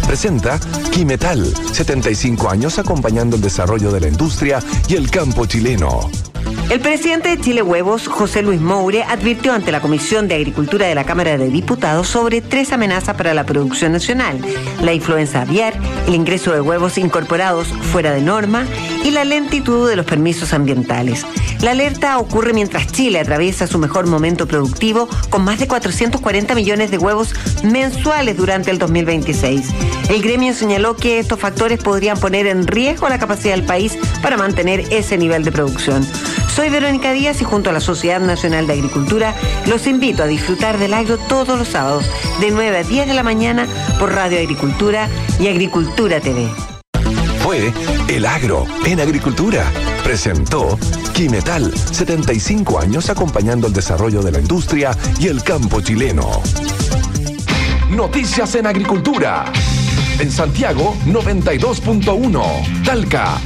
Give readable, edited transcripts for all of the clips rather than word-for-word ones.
presenta Quimetal, 75 años acompañando el desarrollo de la industria y el campo chileno. El presidente de Chile Huevos, José Luis Moure, advirtió ante la Comisión de Agricultura de la Cámara de Diputados sobre 3 amenazas para la producción nacional: la influenza aviar, el ingreso de huevos incorporados fuera de norma y la lentitud de los permisos ambientales. La alerta ocurre mientras Chile atraviesa su mejor momento productivo, con más de 440 millones de huevos mensuales durante el 2026. El gremio señaló que estos factores podrían poner en riesgo la capacidad del país para mantener ese nivel de producción. Soy Verónica Díaz y junto a la Sociedad Nacional de Agricultura los invito a disfrutar del agro todos los sábados de 9 a 10 de la mañana por Radio Agricultura y Agricultura TV. Fue El Agro en Agricultura. Presentó Quimetal, 75 años acompañando el desarrollo de la industria y el campo chileno. Noticias en Agricultura. En Santiago, 92.1. Talca,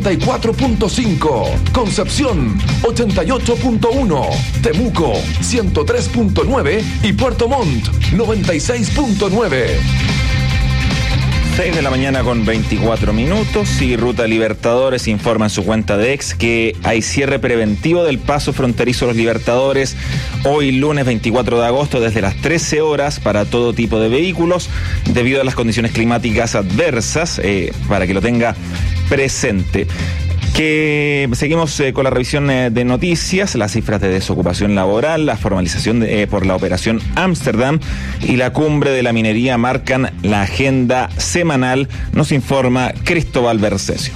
94.5. Concepción, 88.1. Temuco, 103.9. Y Puerto Montt, 96.9. 6 de la mañana con 24 minutos y Ruta Libertadores informa en su cuenta de X que hay cierre preventivo del paso fronterizo Los Libertadores hoy lunes 24 de agosto desde las 13 horas para todo tipo de vehículos debido a las condiciones climáticas adversas, para que lo tenga presente. Que seguimos con la revisión de noticias, las cifras de desocupación laboral, la formalización por la operación Ámsterdam y la cumbre de la minería marcan la agenda semanal, nos informa Cristóbal Bercesio.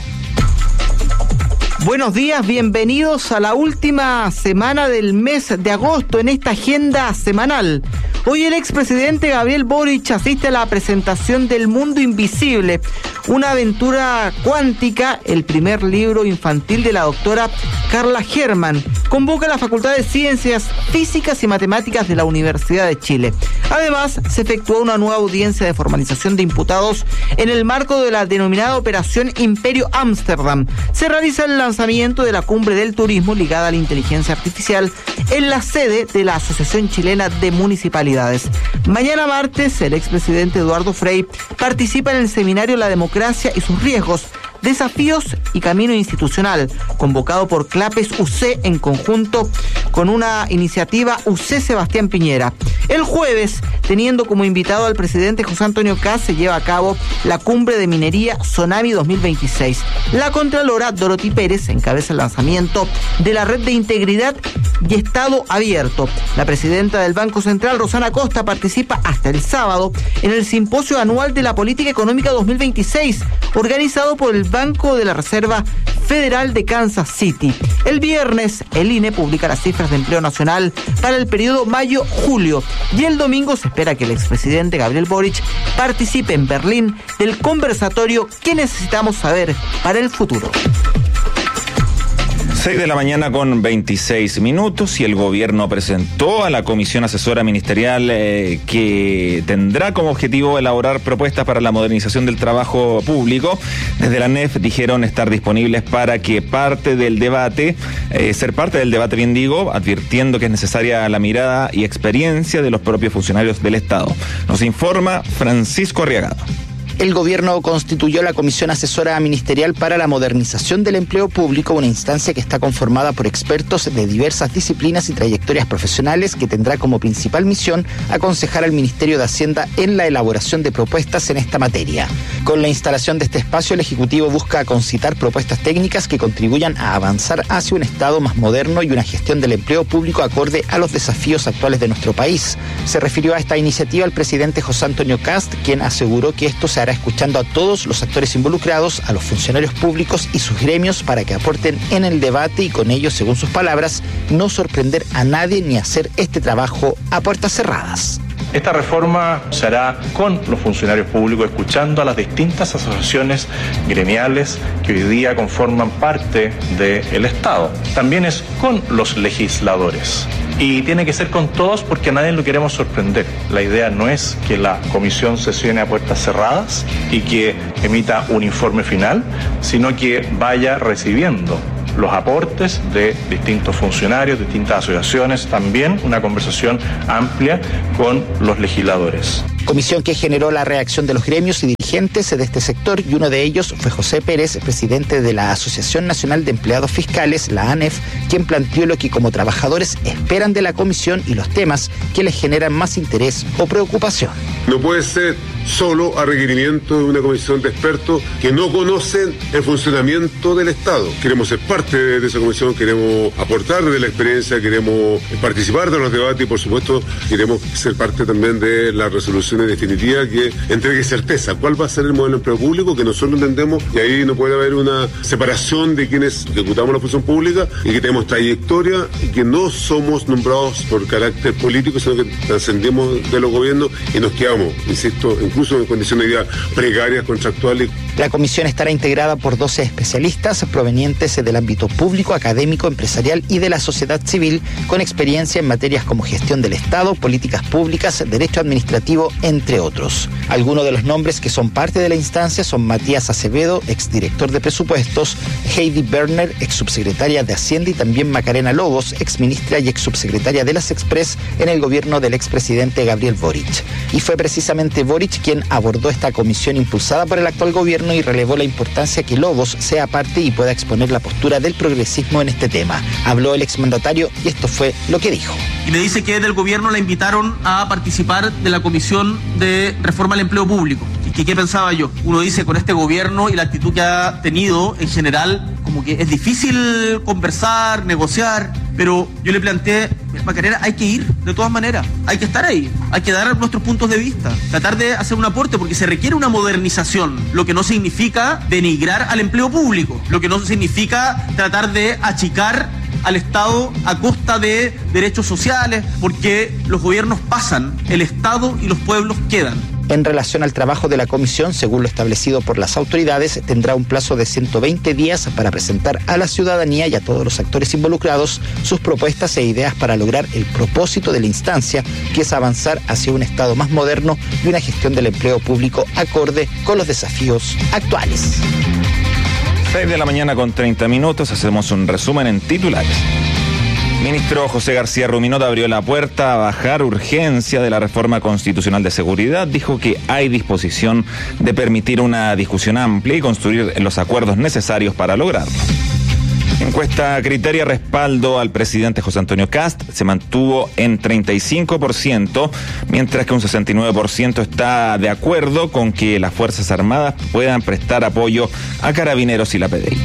Buenos días, bienvenidos a la última semana del mes de agosto en esta agenda semanal. Hoy el expresidente Gabriel Boric asiste a la presentación del Mundo Invisible, una aventura cuántica, el primer libro infantil de la doctora Carla Herrmann. Convoca a la Facultad de Ciencias Físicas y Matemáticas de la Universidad de Chile. Además, se efectuó una nueva audiencia de formalización de imputados en el marco de la denominada Operación Imperio Ámsterdam. Se realiza el lanzamiento de la Cumbre del Turismo ligada a la inteligencia artificial en la sede de la Asociación Chilena de Municipalidades. Mañana martes, el expresidente Eduardo Frei participa en el seminario La Democracia y sus riesgos, desafíos y camino institucional, convocado por Clapes UC en conjunto con una iniciativa UC Sebastián Piñera. El jueves, teniendo como invitado al presidente José Antonio Kast, se lleva a cabo la Cumbre de Minería Tsunami 2026. La contralora Dorothy Pérez encabeza el lanzamiento de la Red de Integridad y Estado Abierto. La presidenta del Banco Central, Rosana Costa, participa hasta el sábado en el Simposio Anual de la Política Económica 2026, organizado por el Banco de la Reserva Federal de Kansas City. El viernes, el INE publica las cifras de empleo nacional para el periodo mayo-julio y el domingo se espera que el expresidente Gabriel Boric participe en Berlín del conversatorio ¿Qué necesitamos saber para el futuro? 6 de la mañana con 26 minutos y el gobierno presentó a la Comisión Asesora Ministerial que tendrá como objetivo elaborar propuestas para la modernización del trabajo público. Desde la NEF dijeron estar disponibles para que ser parte del debate, advirtiendo que es necesaria la mirada y experiencia de los propios funcionarios del Estado. Nos informa Francisco Arriagada. El gobierno constituyó la Comisión Asesora Ministerial para la Modernización del Empleo Público, una instancia que está conformada por expertos de diversas disciplinas y trayectorias profesionales que tendrá como principal misión aconsejar al Ministerio de Hacienda en la elaboración de propuestas en esta materia. Con la instalación de este espacio, el Ejecutivo busca concitar propuestas técnicas que contribuyan a avanzar hacia un Estado más moderno y una gestión del empleo público acorde a los desafíos actuales de nuestro país. Se refirió a esta iniciativa el presidente José Antonio Kast, quien aseguró que esto se hará escuchando a todos los actores involucrados, a los funcionarios públicos y sus gremios para que aporten en el debate y con ello, según sus palabras, no sorprender a nadie ni hacer este trabajo a puertas cerradas. Esta reforma se hará con los funcionarios públicos, escuchando a las distintas asociaciones gremiales que hoy día conforman parte del Estado. También es con los legisladores. Y tiene que ser con todos porque a nadie lo queremos sorprender. La idea no es que la comisión sesione a puertas cerradas y que emita un informe final, sino que vaya recibiendo los aportes de distintos funcionarios, distintas asociaciones, también una conversación amplia con los legisladores. Comisión que generó la reacción de los gremios y dirigentes de este sector, y uno de ellos fue José Pérez, presidente de la Asociación Nacional de Empleados Fiscales, la ANEF, quien planteó lo que como trabajadores esperan de la comisión y los temas que les generan más interés o preocupación. No puede ser solo a requerimiento de una comisión de expertos que no conocen el funcionamiento del Estado. Queremos ser parte de esa comisión, queremos aportar de la experiencia, queremos participar de los debates y, por supuesto, queremos ser parte también de las resoluciones definitivas que entregue certeza. ¿Cuál va a ser el modelo de empleo público que nosotros entendemos? Y ahí no puede haber una separación de quienes ejecutamos la función pública y que tenemos trayectoria y que no somos nombrados por carácter político, sino que trascendemos de los gobiernos y nos quedamos, insisto, incluso en condiciones ya precarias, contractuales. La comisión estará integrada por 12 especialistas provenientes del ámbito público, académico, empresarial y de la sociedad civil, con experiencia en materias como gestión del Estado, políticas públicas, derecho administrativo, entre otros. Algunos de los nombres que son parte de la instancia son Matías Acevedo, exdirector de presupuestos, Heidi Berner, exsubsecretaria de Hacienda, y también Macarena Lobos, exministra y exsubsecretaria de las Express en el gobierno del expresidente Gabriel Boric. Y fue precisamente Boric quien abordó esta comisión impulsada por el actual gobierno y relevó la importancia que Lobos sea parte y pueda exponer la postura del progresismo en este tema. Habló el exmandatario y esto fue lo que dijo. Y me dice que del gobierno la invitaron a participar de la Comisión de Reforma al Empleo Público. ¿Y que qué pensaba yo? Uno dice, con este gobierno y la actitud que ha tenido en general, como que es difícil conversar, negociar, pero yo le planteé, Macarena, hay que ir de todas maneras, hay que estar ahí, hay que dar nuestros puntos de vista, tratar de hacer un aporte, porque se requiere una modernización, lo que no significa denigrar al empleo público, lo que no significa tratar de achicar al Estado a costa de derechos sociales, porque los gobiernos pasan, el Estado y los pueblos quedan. En relación al trabajo de la comisión, según lo establecido por las autoridades, tendrá un plazo de 120 días para presentar a la ciudadanía y a todos los actores involucrados sus propuestas e ideas para lograr el propósito de la instancia, que es avanzar hacia un Estado más moderno y una gestión del empleo público acorde con los desafíos actuales. 6 de la mañana con 30 minutos, hacemos un resumen en titulares. Ministro José García Ruminot abrió la puerta a bajar urgencia de la reforma constitucional de seguridad. Dijo que hay disposición de permitir una discusión amplia y construir los acuerdos necesarios para lograrlo. Encuesta Criteria respaldo al presidente José Antonio Kast se mantuvo en 35%, mientras que un 69% está de acuerdo con que las Fuerzas Armadas puedan prestar apoyo a Carabineros y la PDI.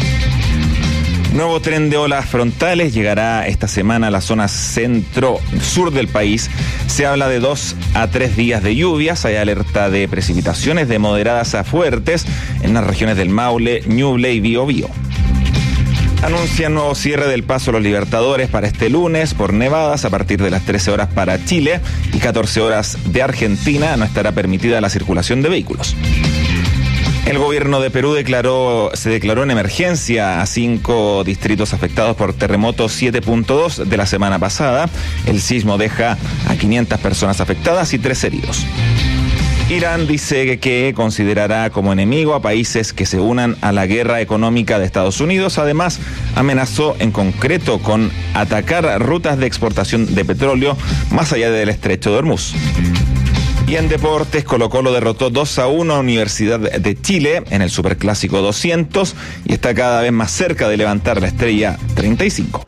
Nuevo tren de olas frontales llegará esta semana a la zona centro-sur del país. Se habla de 2 a 3 días de lluvias. Hay alerta de precipitaciones de moderadas a fuertes en las regiones del Maule, Ñuble y Biobío. Anuncian nuevo cierre del paso a los Libertadores para este lunes por nevadas a partir de las 13 horas para Chile y 14 horas de Argentina. No estará permitida la circulación de vehículos. El gobierno de Perú se declaró en emergencia a 5 distritos afectados por terremoto 7.2 de la semana pasada. El sismo deja a 500 personas afectadas y 3 heridos. Irán dice que considerará como enemigo a países que se unan a la guerra económica de Estados Unidos. Además, amenazó en concreto con atacar rutas de exportación de petróleo más allá del estrecho de Hormuz. Y en deportes, Colo-Colo derrotó 2-1 a Universidad de Chile en el Superclásico 200 y está cada vez más cerca de levantar la estrella 35.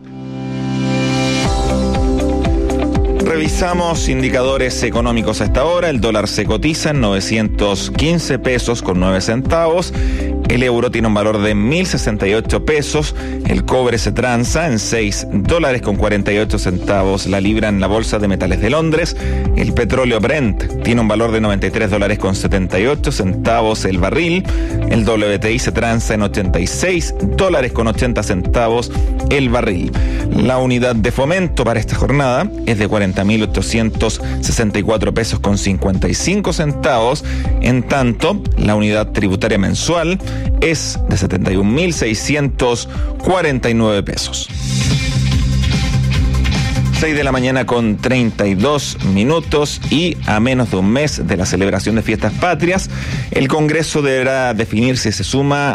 Revisamos indicadores económicos a esta hora. El dólar se cotiza en 915 pesos con 9 centavos. El euro tiene un valor de 1.068 pesos. El cobre se transa en $6 con 48 centavos la libra en la Bolsa de Metales de Londres. El petróleo Brent tiene un valor de $93 con 78 centavos el barril. El WTI se transa en $86 con 80 centavos el barril. La unidad de fomento para esta jornada es de 40.864 pesos con 55 centavos. En tanto, la unidad tributaria mensual es de 71.649 pesos. 6 de la mañana con 32 minutos y a menos de un mes de la celebración de fiestas patrias, el Congreso deberá definir si suma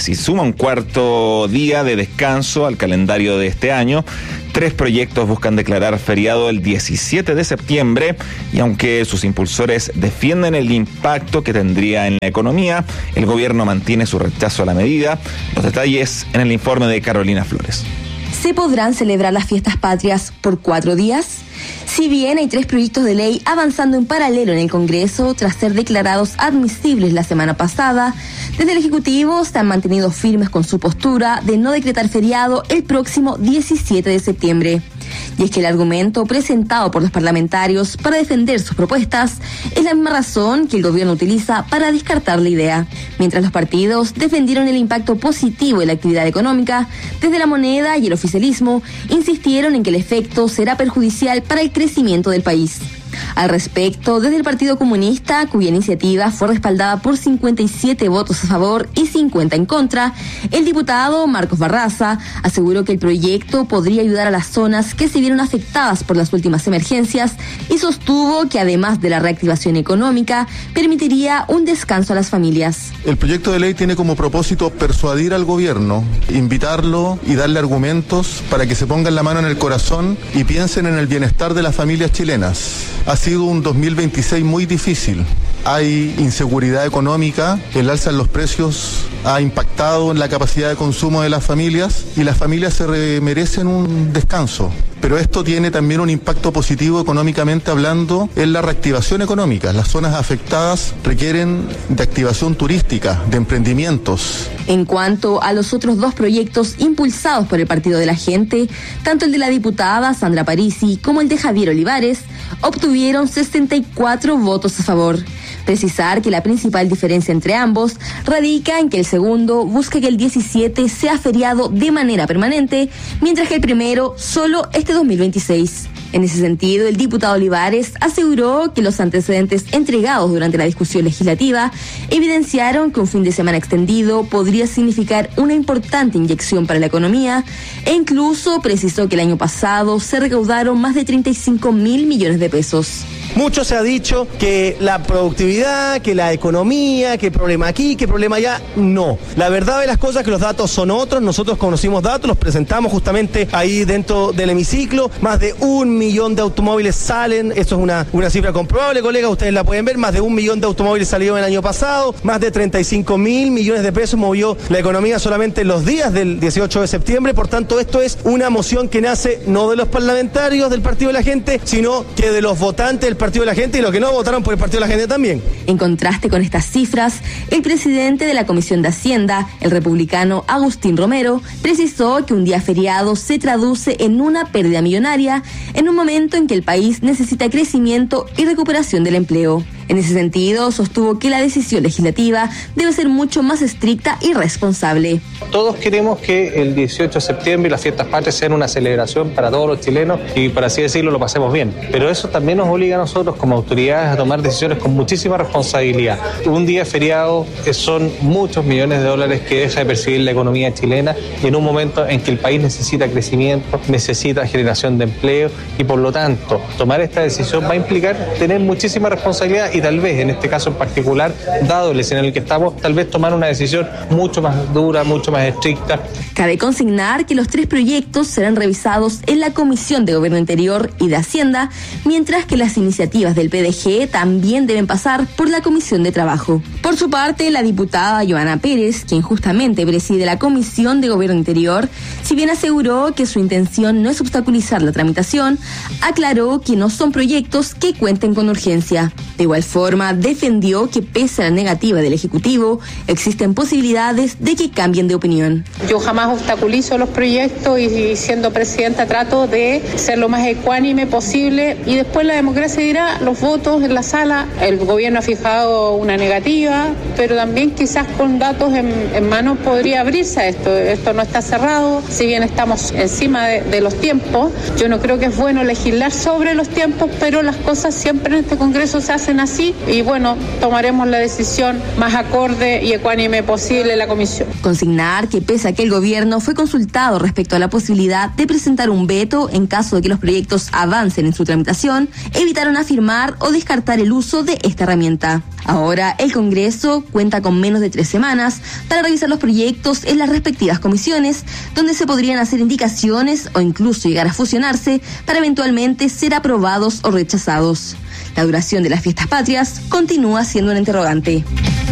un cuarto día de descanso al calendario de este año. 3 proyectos buscan declarar feriado el 17 de septiembre y aunque sus impulsores defienden el impacto que tendría en la economía, el gobierno mantiene su rechazo a la medida. Los detalles en el informe de Carolina Flores. ¿Se podrán celebrar las fiestas patrias por 4 días? Si bien hay 3 proyectos de ley avanzando en paralelo en el Congreso tras ser declarados admisibles la semana pasada, desde el Ejecutivo se han mantenido firmes con su postura de no decretar feriado el próximo 17 de septiembre. Y es que el argumento presentado por los parlamentarios para defender sus propuestas es la misma razón que el gobierno utiliza para descartar la idea. Mientras los partidos defendieron el impacto positivo de la actividad económica, desde la moneda y el oficialismo insistieron en que el efecto será perjudicial para el crecimiento del país. Al respecto, desde el Partido Comunista, cuya iniciativa fue respaldada por 57 votos a favor y 50 en contra, el diputado Marcos Barraza aseguró que el proyecto podría ayudar a las zonas que se vieron afectadas por las últimas emergencias y sostuvo que además de la reactivación económica, permitiría un descanso a las familias. El proyecto de ley tiene como propósito persuadir al gobierno, invitarlo y darle argumentos para que se pongan la mano en el corazón y piensen en el bienestar de las familias chilenas. Ha sido un 2026 muy difícil. Hay inseguridad económica, el alza en los precios ha impactado en la capacidad de consumo de las familias y las familias se merecen un descanso. Pero esto tiene también un impacto positivo económicamente hablando en la reactivación económica. Las zonas afectadas requieren de activación turística, de emprendimientos. En cuanto a los otros 2 proyectos impulsados por el Partido de la Gente, tanto el de la diputada Sandra Parisi como el de Javier Olivares obtuvieron 64 votos a favor. Precisar que la principal diferencia entre ambos radica en que el segundo busca que el 17 sea feriado de manera permanente, mientras que el primero solo este 2026. En ese sentido, el diputado Olivares aseguró que los antecedentes entregados durante la discusión legislativa evidenciaron que un fin de semana extendido podría significar una importante inyección para la economía e incluso precisó que el año pasado se recaudaron más de 35.000 millones de pesos. Mucho se ha dicho que la productividad, que la economía, que problema aquí, que problema allá. No. La verdad de las cosas es que los datos son otros. Nosotros conocimos datos, los presentamos justamente ahí dentro del hemiciclo. Más de 1 millón de automóviles salen. Eso es una cifra comprobable, colega. Ustedes la pueden ver. Más de 1 millón de automóviles salieron el año pasado. Más de 35.000 millones de pesos movió la economía solamente en los días del 18 de septiembre. Por tanto, esto es una moción que nace no de los parlamentarios del Partido de la Gente, sino que de los votantes del Partido de la Gente y los que no votaron por el Partido de la Gente también. En contraste con estas cifras, el presidente de la Comisión de Hacienda, el republicano Agustín Romero, precisó que un día feriado se traduce en una pérdida millonaria en un momento en que el país necesita crecimiento y recuperación del empleo. En ese sentido, sostuvo que la decisión legislativa debe ser mucho más estricta y responsable. Todos queremos que el 18 de septiembre y las fiestas patrias sean una celebración para todos los chilenos y, por así decirlo, lo pasemos bien. Pero eso también nos obliga a nosotros como autoridades a tomar decisiones con muchísima responsabilidad. Un día feriado son muchos millones de dólares que deja de percibir la economía chilena en un momento en que el país necesita crecimiento, necesita generación de empleo y, por lo tanto, tomar esta decisión va a implicar tener muchísima responsabilidad y tal vez, en este caso en particular, dado el escenario en el que estamos, tal vez tomar una decisión mucho más dura, mucho más estricta. Cabe consignar que los 3 proyectos serán revisados en la Comisión de Gobierno Interior y de Hacienda, mientras que las iniciativas del PDG también deben pasar por la Comisión de Trabajo. Por su parte, la diputada Joana Pérez, quien justamente preside la Comisión de Gobierno Interior, si bien aseguró que su intención no es obstaculizar la tramitación, aclaró que no son proyectos que cuenten con urgencia. De igual forma, defendió que pese a la negativa del Ejecutivo, existen posibilidades de que cambien de opinión. Yo jamás obstaculizo los proyectos y siendo presidenta trato de ser lo más ecuánime posible y después la democracia dirá los votos en la sala. El gobierno ha fijado una negativa, pero también quizás con datos en mano podría abrirse a esto. Esto no está cerrado, si bien estamos encima de los tiempos. Yo no creo que es bueno legislar sobre los tiempos, pero las cosas siempre en este Congreso se hacen así y bueno, tomaremos la decisión más acorde y ecuánime posible en la comisión. Consignar que pese a que el gobierno fue consultado respecto a la posibilidad de presentar un veto en caso de que los proyectos avancen en su tramitación, evitaron afirmar o descartar el uso de esta herramienta. Ahora el Congreso cuenta con menos de 3 semanas para revisar los proyectos en las respectivas comisiones, donde se podrían hacer indicaciones o incluso llegar a fusionarse para eventualmente ser aprobados o rechazados. La duración de las fiestas patrias continúa siendo una interrogante.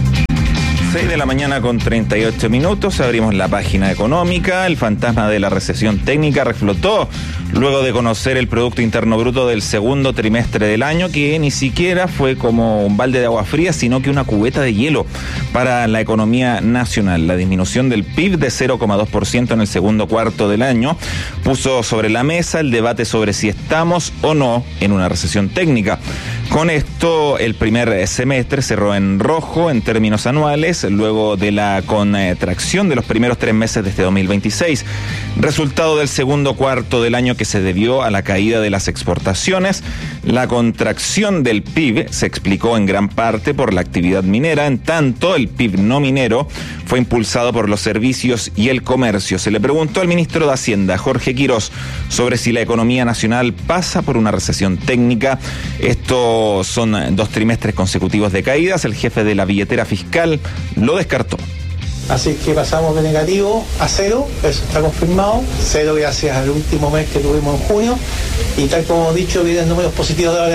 6 de la mañana con 38 minutos, abrimos la página económica. El fantasma de la recesión técnica reflotó luego de conocer el Producto Interno Bruto del segundo trimestre del año, que ni siquiera fue como un balde de agua fría, sino que una cubeta de hielo para la economía nacional. La disminución del PIB de 0,2% en el segundo cuarto del año puso sobre la mesa el debate sobre si estamos o no en una recesión técnica. Con esto, el primer semestre cerró en rojo en términos anuales, luego de la contracción de los primeros 3 meses de este 2026, resultado del segundo cuarto del año que se debió a la caída de las exportaciones. La contracción del PIB se explicó en gran parte por la actividad minera, en tanto el PIB no minero fue impulsado por los servicios y el comercio. Se le preguntó al ministro de Hacienda, Jorge Quirós, sobre si la economía nacional pasa por una recesión técnica. Esto son 2 trimestres consecutivos de caídas. El jefe de la billetera fiscal lo descartó. Así que pasamos de negativo a 0, eso está confirmado, 0 gracias al último mes que tuvimos en junio, y tal como he dicho, vienen números positivos de ahora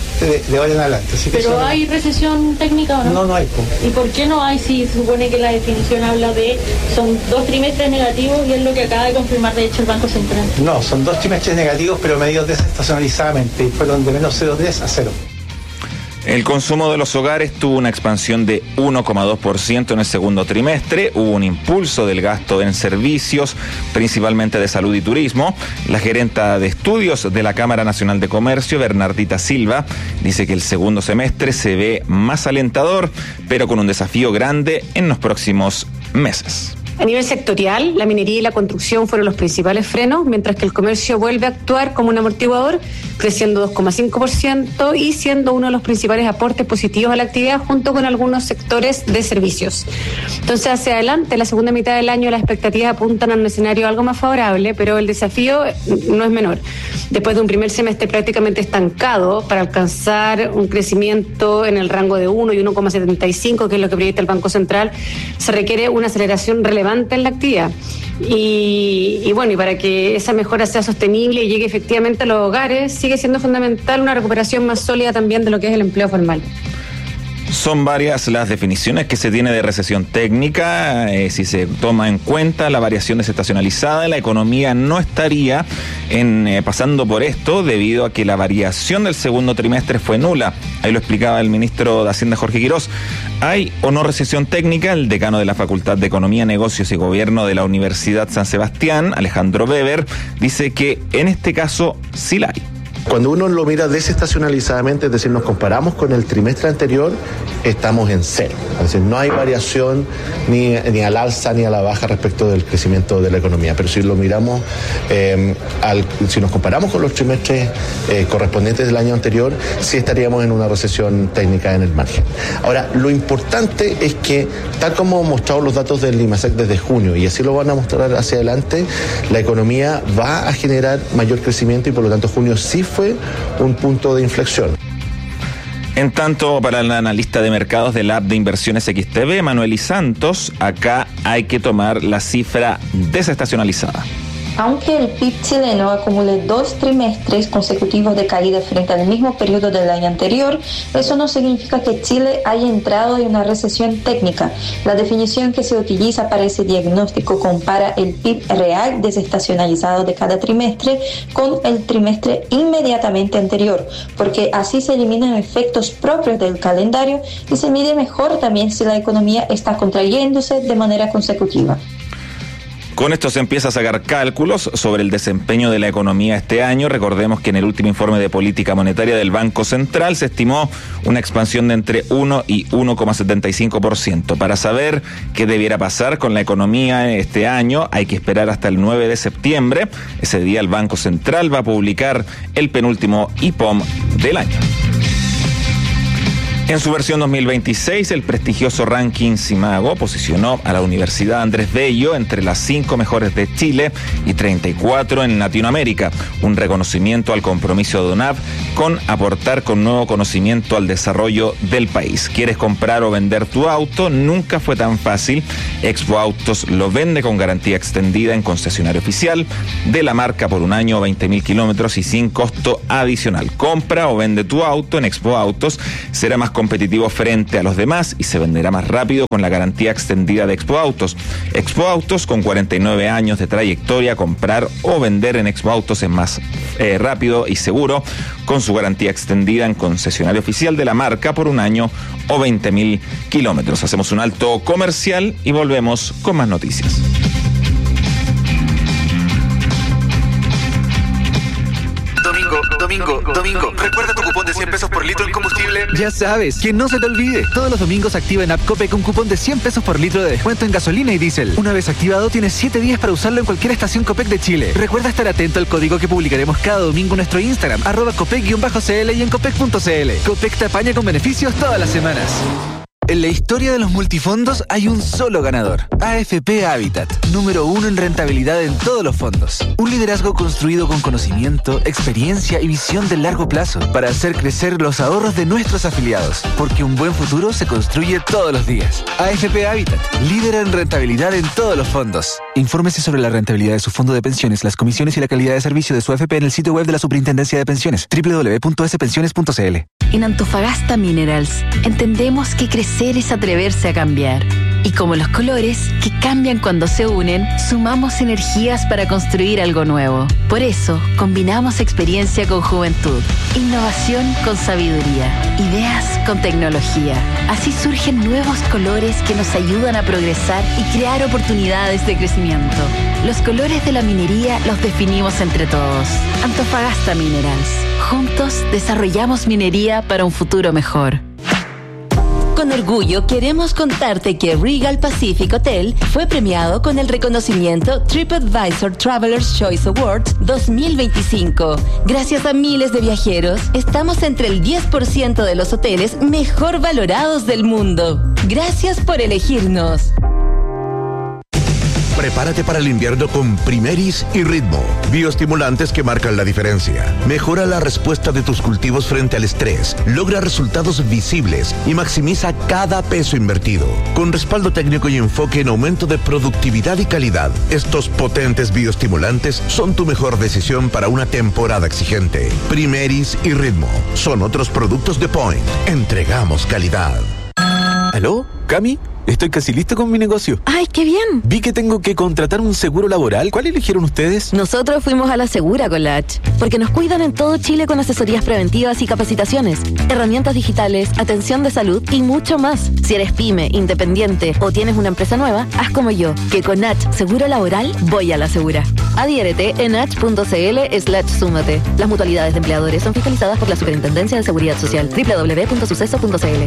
en adelante. Así que ¿pero hay recesión técnica o no? No hay. ¿Y por qué no hay si se supone que la definición habla de son 2 trimestres negativos y es lo que acaba de confirmar de hecho el Banco Central? No, son 2 trimestres negativos pero medidos desestacionalizadamente y fueron de menos 0,3 a 0. El consumo de los hogares tuvo una expansión de 1,2% en el segundo trimestre. Hubo un impulso del gasto en servicios, principalmente de salud y turismo. La gerenta de estudios de la Cámara Nacional de Comercio, Bernardita Silva, dice que el segundo semestre se ve más alentador, pero con un desafío grande en los próximos meses. A nivel sectorial, la minería y la construcción fueron los principales frenos, mientras que el comercio vuelve a actuar como un amortiguador, creciendo 2,5% y siendo uno de los principales aportes positivos a la actividad, junto con algunos sectores de servicios. Entonces, hacia adelante, la segunda mitad del año, las expectativas apuntan a un escenario algo más favorable, pero el desafío no es menor. Después de un primer semestre prácticamente estancado, para alcanzar un crecimiento en el rango de 1 y 1,75, que es lo que proyecta el Banco Central, se requiere una aceleración relevante en la actividad. Y bueno, y para que esa mejora sea sostenible y llegue efectivamente a los hogares, sigue siendo fundamental una recuperación más sólida también de lo que es el empleo formal. Son varias las definiciones que se tiene de recesión técnica. Si se toma en cuenta la variación desestacionalizada, la economía no estaría pasando por esto debido a que la variación del segundo trimestre fue nula. Ahí lo explicaba el ministro de Hacienda, Jorge Quirós. ¿Hay o no recesión técnica? El decano de la Facultad de Economía, Negocios y Gobierno de la Universidad San Sebastián, Alejandro Weber, dice que en este caso sí la hay. Cuando uno lo mira desestacionalizadamente, es decir, nos comparamos con el trimestre anterior, estamos en 0. Es decir, no hay variación ni al alza ni a la baja respecto del crecimiento de la economía. Pero si lo miramos, si nos comparamos con los trimestres correspondientes del año anterior, sí estaríamos en una recesión técnica en el margen. Ahora, lo importante es que, tal como han mostrado los datos del IMASEC desde junio, y así lo van a mostrar hacia adelante, la economía va a generar mayor crecimiento y por lo tanto junio sí fue un punto de inflexión. En tanto, para el analista de mercados del app de inversiones XTB, Manuel y Santos, acá hay que tomar la cifra desestacionalizada. Aunque el PIB chileno acumule 2 trimestres consecutivos de caída frente al mismo periodo del año anterior, eso no significa que Chile haya entrado en una recesión técnica. La definición que se utiliza para ese diagnóstico compara el PIB real desestacionalizado de cada trimestre con el trimestre inmediatamente anterior, porque así se eliminan efectos propios del calendario y se mide mejor también si la economía está contrayéndose de manera consecutiva. Con esto se empieza a sacar cálculos sobre el desempeño de la economía este año. Recordemos que en el último informe de política monetaria del Banco Central se estimó una expansión de entre 1 y 1,75%. Para saber qué debiera pasar con la economía este año, hay que esperar hasta el 9 de septiembre. Ese día el Banco Central va a publicar el penúltimo IPOM del año. En su versión 2026, el prestigioso ranking Simago posicionó a la Universidad Andrés Bello entre las 5 mejores de Chile y 34 en Latinoamérica. Un reconocimiento al compromiso de UNAV con aportar con nuevo conocimiento al desarrollo del país. ¿Quieres comprar o vender tu auto? Nunca fue tan fácil. Expo Autos lo vende con garantía extendida en concesionario oficial de la marca por un año o 20.000 kilómetros y sin costo adicional. Compra o vende tu auto en Expo Autos. Será más competitivo frente a los demás y se venderá más rápido con la garantía extendida de Expo Autos. Expo Autos, con 49 años de trayectoria, comprar o vender en Expo Autos es más rápido y seguro, con su garantía extendida en concesionario oficial de la marca por un año o 20.000 kilómetros. Hacemos un alto comercial y volvemos con más noticias. Domingo, recuerda tu cupón de 100 pesos por litro en combustible. Ya sabes, que no se te olvide. Todos los domingos activa en App Copec un cupón de 100 pesos por litro de descuento en gasolina y diésel. Una vez activado, tienes 7 días para usarlo en cualquier estación Copec de Chile. Recuerda estar atento al código que publicaremos cada domingo en nuestro Instagram, @Copec_CL y en Copec.cl. Copec te apaña con beneficios todas las semanas. En la historia de los multifondos hay un solo ganador, AFP Habitat, número 1 en rentabilidad en todos los fondos. Un liderazgo construido con conocimiento, experiencia y visión de largo plazo para hacer crecer los ahorros de nuestros afiliados, porque un buen futuro se construye todos los días. AFP Habitat, líder en rentabilidad en todos los fondos. Infórmese sobre la rentabilidad de su fondo de pensiones, las comisiones y la calidad de servicio de su AFP en el sitio web de la Superintendencia de Pensiones, www.spensiones.cl. En Antofagasta Minerals entendemos que crecer es atreverse a cambiar. Y como los colores, que cambian cuando se unen, sumamos energías para construir algo nuevo. Por eso, combinamos experiencia con juventud, innovación con sabiduría, ideas con tecnología. Así surgen nuevos colores que nos ayudan a progresar y crear oportunidades de crecimiento. Los colores de la minería los definimos entre todos. Antofagasta Minerals. Juntos desarrollamos minería para un futuro mejor. Con orgullo queremos contarte que Regal Pacific Hotel fue premiado con el reconocimiento TripAdvisor Traveler's Choice Awards 2025. Gracias a miles de viajeros, estamos entre el 10% de los hoteles mejor valorados del mundo. Gracias por elegirnos. Prepárate para el invierno con Primeris y Ritmo, bioestimulantes que marcan la diferencia. Mejora la respuesta de tus cultivos frente al estrés, logra resultados visibles y maximiza cada peso invertido. Con respaldo técnico y enfoque en aumento de productividad y calidad, estos potentes bioestimulantes son tu mejor decisión para una temporada exigente. Primeris y Ritmo son otros productos de Point. Entregamos calidad. ¿Aló? ¿Cami? Estoy casi listo con mi negocio. ¡Ay, qué bien! Vi que tengo que contratar un seguro laboral. ¿Cuál eligieron ustedes? Nosotros fuimos a la Segura con la H, porque nos cuidan en todo Chile con asesorías preventivas y capacitaciones, herramientas digitales, atención de salud y mucho más. Si eres pyme, independiente o tienes una empresa nueva, haz como yo, que con H Seguro Laboral voy a la Segura. Adhiérete en h.cl/súmate. Las mutualidades de empleadores son fiscalizadas por la Superintendencia de Seguridad Social. www.suceso.cl.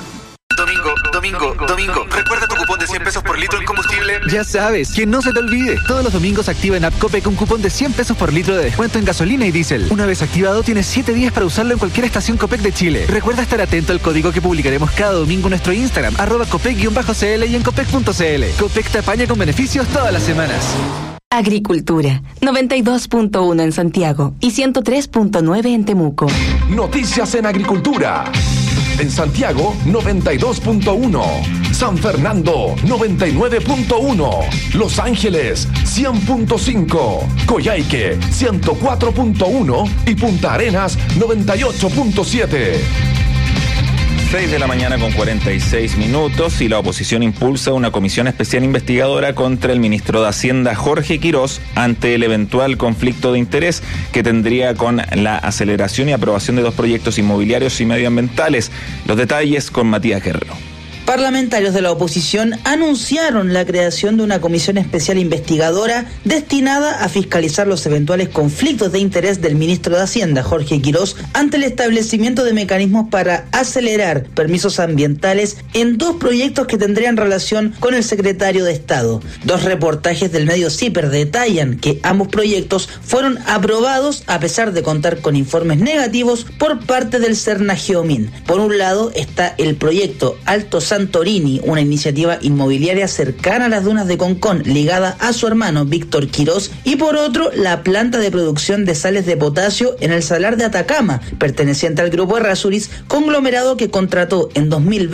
Domingo, recuerda tu cupón de 100 pesos por litro en combustible. Ya sabes, que no se te olvide. Todos los domingos activa en App Copec un cupón de 100 pesos por litro de descuento en gasolina y diésel. Una vez activado, tienes 7 días para usarlo en cualquier estación Copec de Chile. Recuerda estar atento al código que publicaremos cada domingo en nuestro Instagram, @Copec_CL y en Copec.cl. Copec te apaña con beneficios todas las semanas. Agricultura, 92.1 en Santiago y 103.9 en Temuco. Noticias en agricultura. En Santiago, 92.1. San Fernando, 99.1. Los Ángeles, 100.5. Coyhaique, 104.1. Y Punta Arenas, 98.7. 6 de la mañana con 46 minutos y la oposición impulsa una comisión especial investigadora contra el ministro de Hacienda Jorge Quirós ante el eventual conflicto de interés que tendría con la aceleración y aprobación de 2 proyectos inmobiliarios y medioambientales. Los detalles con Matías Guerrero. Parlamentarios de la oposición anunciaron la creación de una comisión especial investigadora destinada a fiscalizar los eventuales conflictos de interés del ministro de Hacienda, Jorge Quirós, ante el establecimiento de mecanismos para acelerar permisos ambientales en 2 proyectos que tendrían relación con el secretario de Estado. 2 reportajes del medio CIPER detallan que ambos proyectos fueron aprobados a pesar de contar con informes negativos por parte del Cernageomin. Por un lado está el proyecto Alto Santorini, una iniciativa inmobiliaria cercana a las dunas de Concón, ligada a su hermano Víctor Quirós, y por otro, la planta de producción de sales de potasio en el Salar de Atacama, perteneciente al grupo Errázuriz, conglomerado que contrató en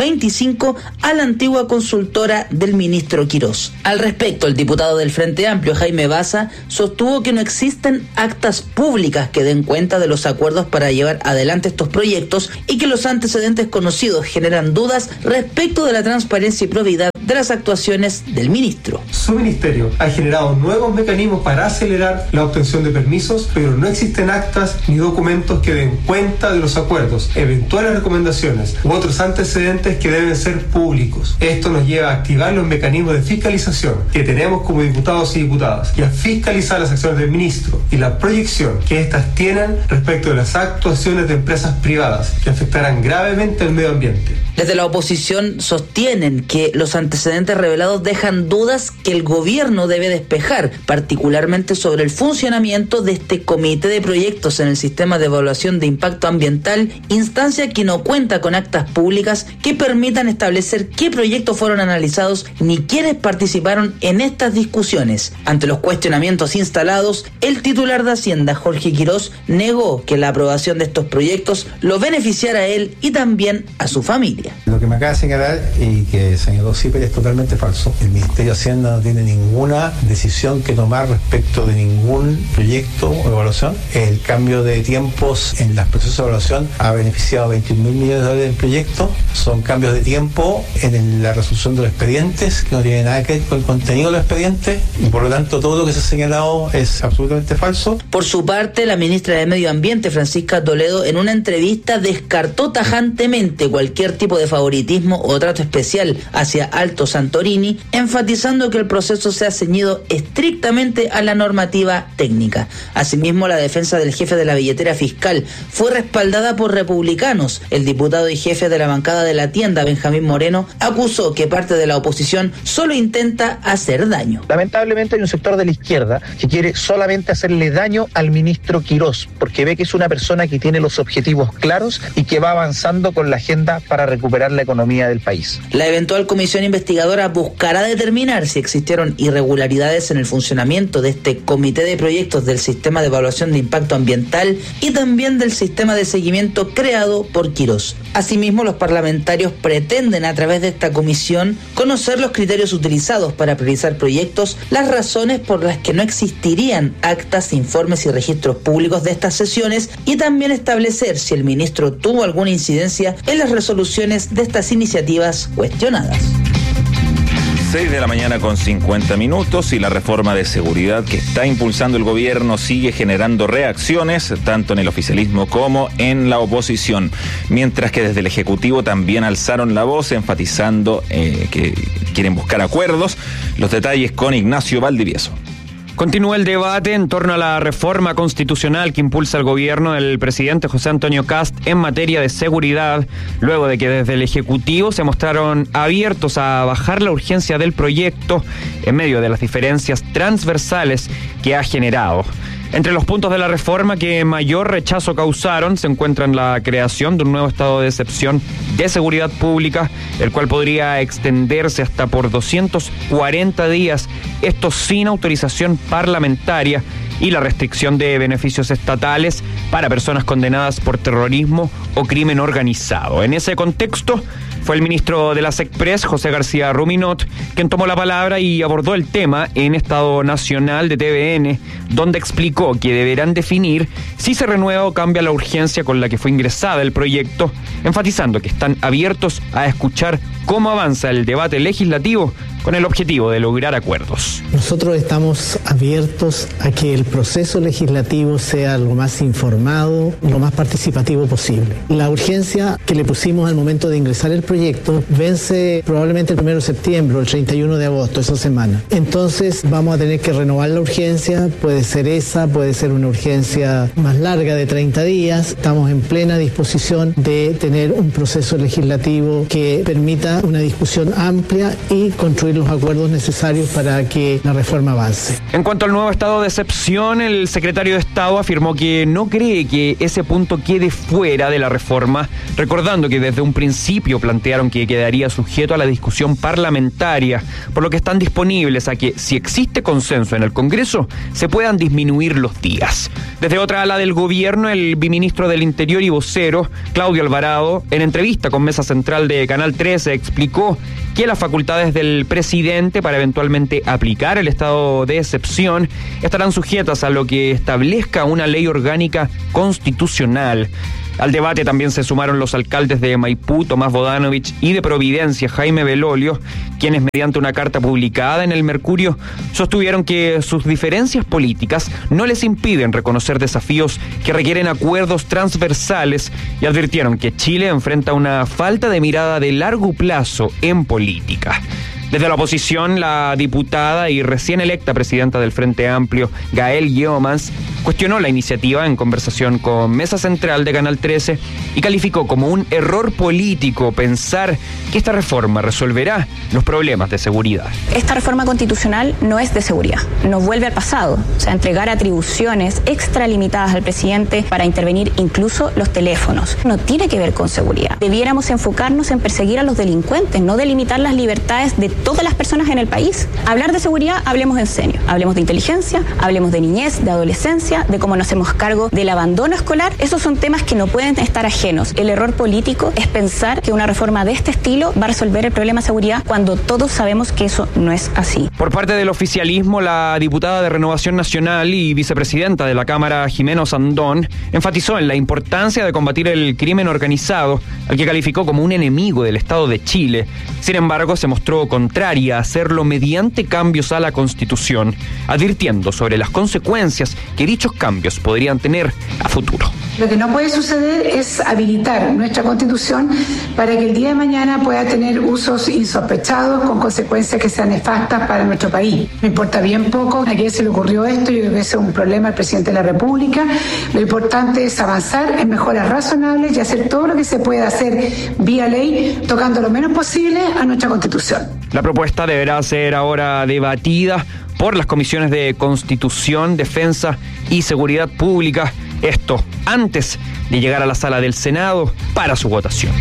2025 a la antigua consultora del ministro Quirós. Al respecto, el diputado del Frente Amplio, Jaime Baza, sostuvo que no existen actas públicas que den cuenta de los acuerdos para llevar adelante estos proyectos y que los antecedentes conocidos generan dudas respecto de la transparencia y probidad de las actuaciones del ministro. Su ministerio ha generado nuevos mecanismos para acelerar la obtención de permisos, pero no existen actas ni documentos que den cuenta de los acuerdos, eventuales recomendaciones u otros antecedentes que deben ser públicos. Esto nos lleva a activar los mecanismos de fiscalización que tenemos como diputados y diputadas y a fiscalizar las acciones del ministro y la proyección que éstas tienen respecto de las actuaciones de empresas privadas que afectarán gravemente al medio ambiente. Desde la oposición sostienen que los antecedentes revelados dejan dudas que el gobierno debe despejar, particularmente sobre el funcionamiento de este comité de proyectos en el sistema de evaluación de impacto ambiental, instancia que no cuenta con actas públicas que permitan establecer qué proyectos fueron analizados ni quiénes participaron en estas discusiones. Ante los cuestionamientos instalados, el titular de Hacienda, Jorge Quirós, negó que la aprobación de estos proyectos lo beneficiara a él y también a su familia. Lo que me acaba de señalar y que señaló CIPER es totalmente falso. El Ministerio de Hacienda no tiene ninguna decisión que tomar respecto de ningún proyecto o evaluación. El cambio de tiempos en los procesos de evaluación ha beneficiado a 21.000 millones de dólares en proyectos. Son cambios de tiempo en la resolución de los expedientes que no tienen nada que ver con el contenido de los expedientes y por lo tanto todo lo que se ha señalado es absolutamente falso. Por su parte, la ministra de Medio Ambiente, Francisca Toledo, en una entrevista descartó tajantemente cualquier tipo de favoritismo o trato especial hacia Alto Santorini, enfatizando que el proceso se ha ceñido estrictamente a la normativa técnica. Asimismo, la defensa del jefe de la billetera fiscal fue respaldada por republicanos. El diputado y jefe de la bancada de la tienda, Benjamín Moreno, acusó que parte de la oposición solo intenta hacer daño. Lamentablemente hay un sector de la izquierda que quiere solamente hacerle daño al ministro Quirós, porque ve que es una persona que tiene los objetivos claros y que va avanzando con la agenda para recuperar la economía del país. La eventual comisión investigadora buscará determinar si existieron irregularidades en el funcionamiento de este comité de proyectos del sistema de evaluación de impacto ambiental y también del sistema de seguimiento creado por Quirós. Asimismo, los parlamentarios pretenden a través de esta comisión conocer los criterios utilizados para priorizar proyectos, las razones por las que no existirían actas, informes y registros públicos de estas sesiones y también establecer si el ministro tuvo alguna incidencia en las resoluciones de estas iniciativas cuestionadas. 6 de la mañana con 50 minutos y la reforma de seguridad que está impulsando el gobierno sigue generando reacciones tanto en el oficialismo como en la oposición, mientras que desde el Ejecutivo también alzaron la voz enfatizando que quieren buscar acuerdos. Los detalles con Ignacio Valdivieso. Continúa el debate en torno a la reforma constitucional que impulsa el gobierno del presidente José Antonio Kast en materia de seguridad, luego de que desde el Ejecutivo se mostraron abiertos a bajar la urgencia del proyecto en medio de las diferencias transversales que ha generado. Entre los puntos de la reforma que mayor rechazo causaron se encuentran la creación de un nuevo estado de excepción de seguridad pública, el cual podría extenderse hasta por 240 días, esto sin autorización parlamentaria, y la restricción de beneficios estatales para personas condenadas por terrorismo o crimen organizado. En ese contexto, fue el ministro de la SECPRES, José García Ruminot, quien tomó la palabra y abordó el tema en Estado Nacional de TVN, donde explicó que deberán definir si se renueva o cambia la urgencia con la que fue ingresada el proyecto, enfatizando que están abiertos a escuchar cómo avanza el debate legislativo con el objetivo de lograr acuerdos. Nosotros estamos abiertos a que el proceso legislativo sea lo más informado, lo más participativo posible. La urgencia que le pusimos al momento de ingresar el proyecto vence probablemente el 1 de septiembre o el 31 de agosto, esa semana. Entonces vamos a tener que renovar la urgencia, puede ser esa, puede ser una urgencia más larga de 30 días. Estamos en plena disposición de tener un proceso legislativo que permita una discusión amplia y construir los acuerdos necesarios para que la reforma avance. En cuanto al nuevo estado de excepción, el secretario de Estado afirmó que no cree que ese punto quede fuera de la reforma, recordando que desde un principio plantearon que quedaría sujeto a la discusión parlamentaria, por lo que están disponibles a que, si existe consenso en el Congreso, se puedan disminuir los días. Desde otra ala del gobierno, el viceministro del Interior y vocero, Claudio Alvarado, en entrevista con Mesa Central de Canal 13, explicó que las facultades del presidente para eventualmente aplicar el estado de excepción estarán sujetas a lo que establezca una ley orgánica constitucional. Al debate también se sumaron los alcaldes de Maipú, Tomás Bodanovich, y de Providencia, Jaime Belolio, quienes mediante una carta publicada en El Mercurio sostuvieron que sus diferencias políticas no les impiden reconocer desafíos que requieren acuerdos transversales y advirtieron que Chile enfrenta una falta de mirada de largo plazo en política. Desde la oposición, la diputada y recién electa presidenta del Frente Amplio, Gael Yeomans, cuestionó la iniciativa en conversación con Mesa Central de Canal 13 y calificó como un error político pensar que esta reforma resolverá los problemas de seguridad. Esta reforma constitucional no es de seguridad, nos vuelve al pasado, o sea, entregar atribuciones extralimitadas al presidente para intervenir incluso los teléfonos. No tiene que ver con seguridad. Debiéramos enfocarnos en perseguir a los delincuentes, no delimitar las libertades de todas las personas en el país. Hablar de seguridad, hablemos en serio. Hablemos de inteligencia, hablemos de niñez, de adolescencia, de cómo nos hacemos cargo del abandono escolar. Esos son temas que no pueden estar ajenos. El error político es pensar que una reforma de este estilo va a resolver el problema de seguridad cuando todos sabemos que eso no es así. Por parte del oficialismo, la diputada de Renovación Nacional y vicepresidenta de la Cámara, Jimena Sandón, enfatizó en la importancia de combatir el crimen organizado, al que calificó como un enemigo del Estado de Chile. Sin embargo, se mostró contraria a hacerlo mediante cambios a la Constitución, advirtiendo sobre las consecuencias que dichos cambios podrían tener a futuro. Lo que no puede suceder es habilitar nuestra Constitución para que el día de mañana pueda tener usos insospechados con consecuencias que sean nefastas para nuestro país. Me importa bien poco a quién se le ocurrió esto, yo creo que ese es un problema del presidente de la República. Lo importante es avanzar en mejoras razonables y hacer todo lo que se pueda hacer vía ley, tocando lo menos posible a nuestra Constitución. La propuesta deberá ser ahora debatida por las comisiones de Constitución, Defensa y Seguridad Pública. Esto antes de llegar a la sala del Senado para su votación.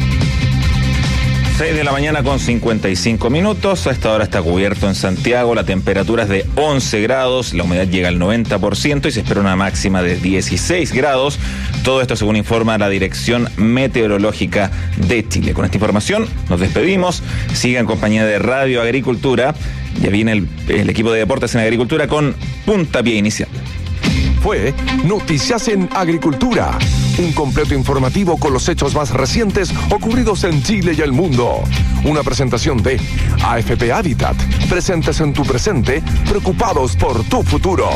6 de la mañana con 55 minutos. A esta hora está cubierto en Santiago. La temperatura es de 11 grados, la humedad llega al 90% y se espera una máxima de 16 grados. Todo esto según informa la Dirección Meteorológica de Chile. Con esta información nos despedimos. Siga en compañía de Radio Agricultura. Ya viene el equipo de deportes en Agricultura con puntapié inicial. Fue Noticias en Agricultura, un completo informativo con los hechos más recientes ocurridos en Chile y el mundo. Una presentación de AFP Habitat, presentes en tu presente, preocupados por tu futuro.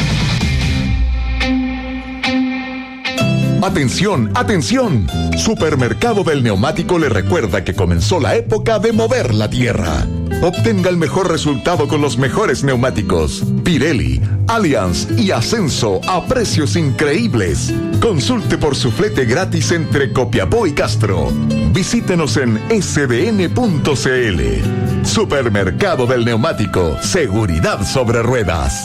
Atención, atención. Supermercado del Neumático le recuerda que comenzó la época de mover la tierra. Obtenga el mejor resultado con los mejores neumáticos. Pirelli, Allianz y Ascenso a precios increíbles. Consulte por su flete gratis entre Copiapó y Castro. Visítenos en sbn.cl. Supermercado del Neumático. Seguridad sobre ruedas.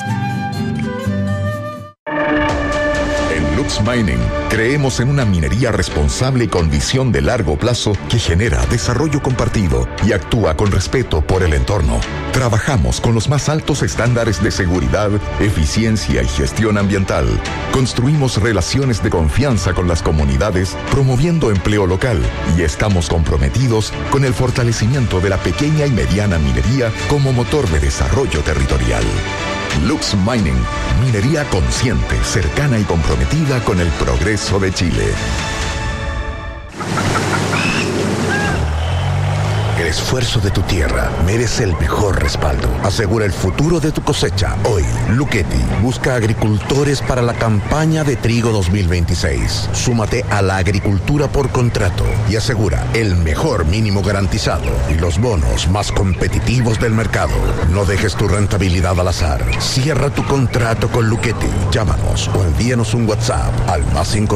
Lux Mining, creemos en una minería responsable y con visión de largo plazo que genera desarrollo compartido y actúa con respeto por el entorno. Trabajamos con los más altos estándares de seguridad, eficiencia y gestión ambiental. Construimos relaciones de confianza con las comunidades, promoviendo empleo local, y estamos comprometidos con el fortalecimiento de la pequeña y mediana minería como motor de desarrollo territorial. Lux Mining, minería consciente, cercana y comprometida con el progreso de Chile. esfuerzo de tu tierra merece el mejor respaldo. Asegura el futuro de tu cosecha. Hoy, Luchetti busca agricultores para la campaña de trigo 2026. Súmate a la agricultura por contrato y asegura el mejor mínimo garantizado y los bonos más competitivos del mercado. No dejes tu rentabilidad al azar. Cierra tu contrato con Luchetti. Llámanos o envíanos un WhatsApp al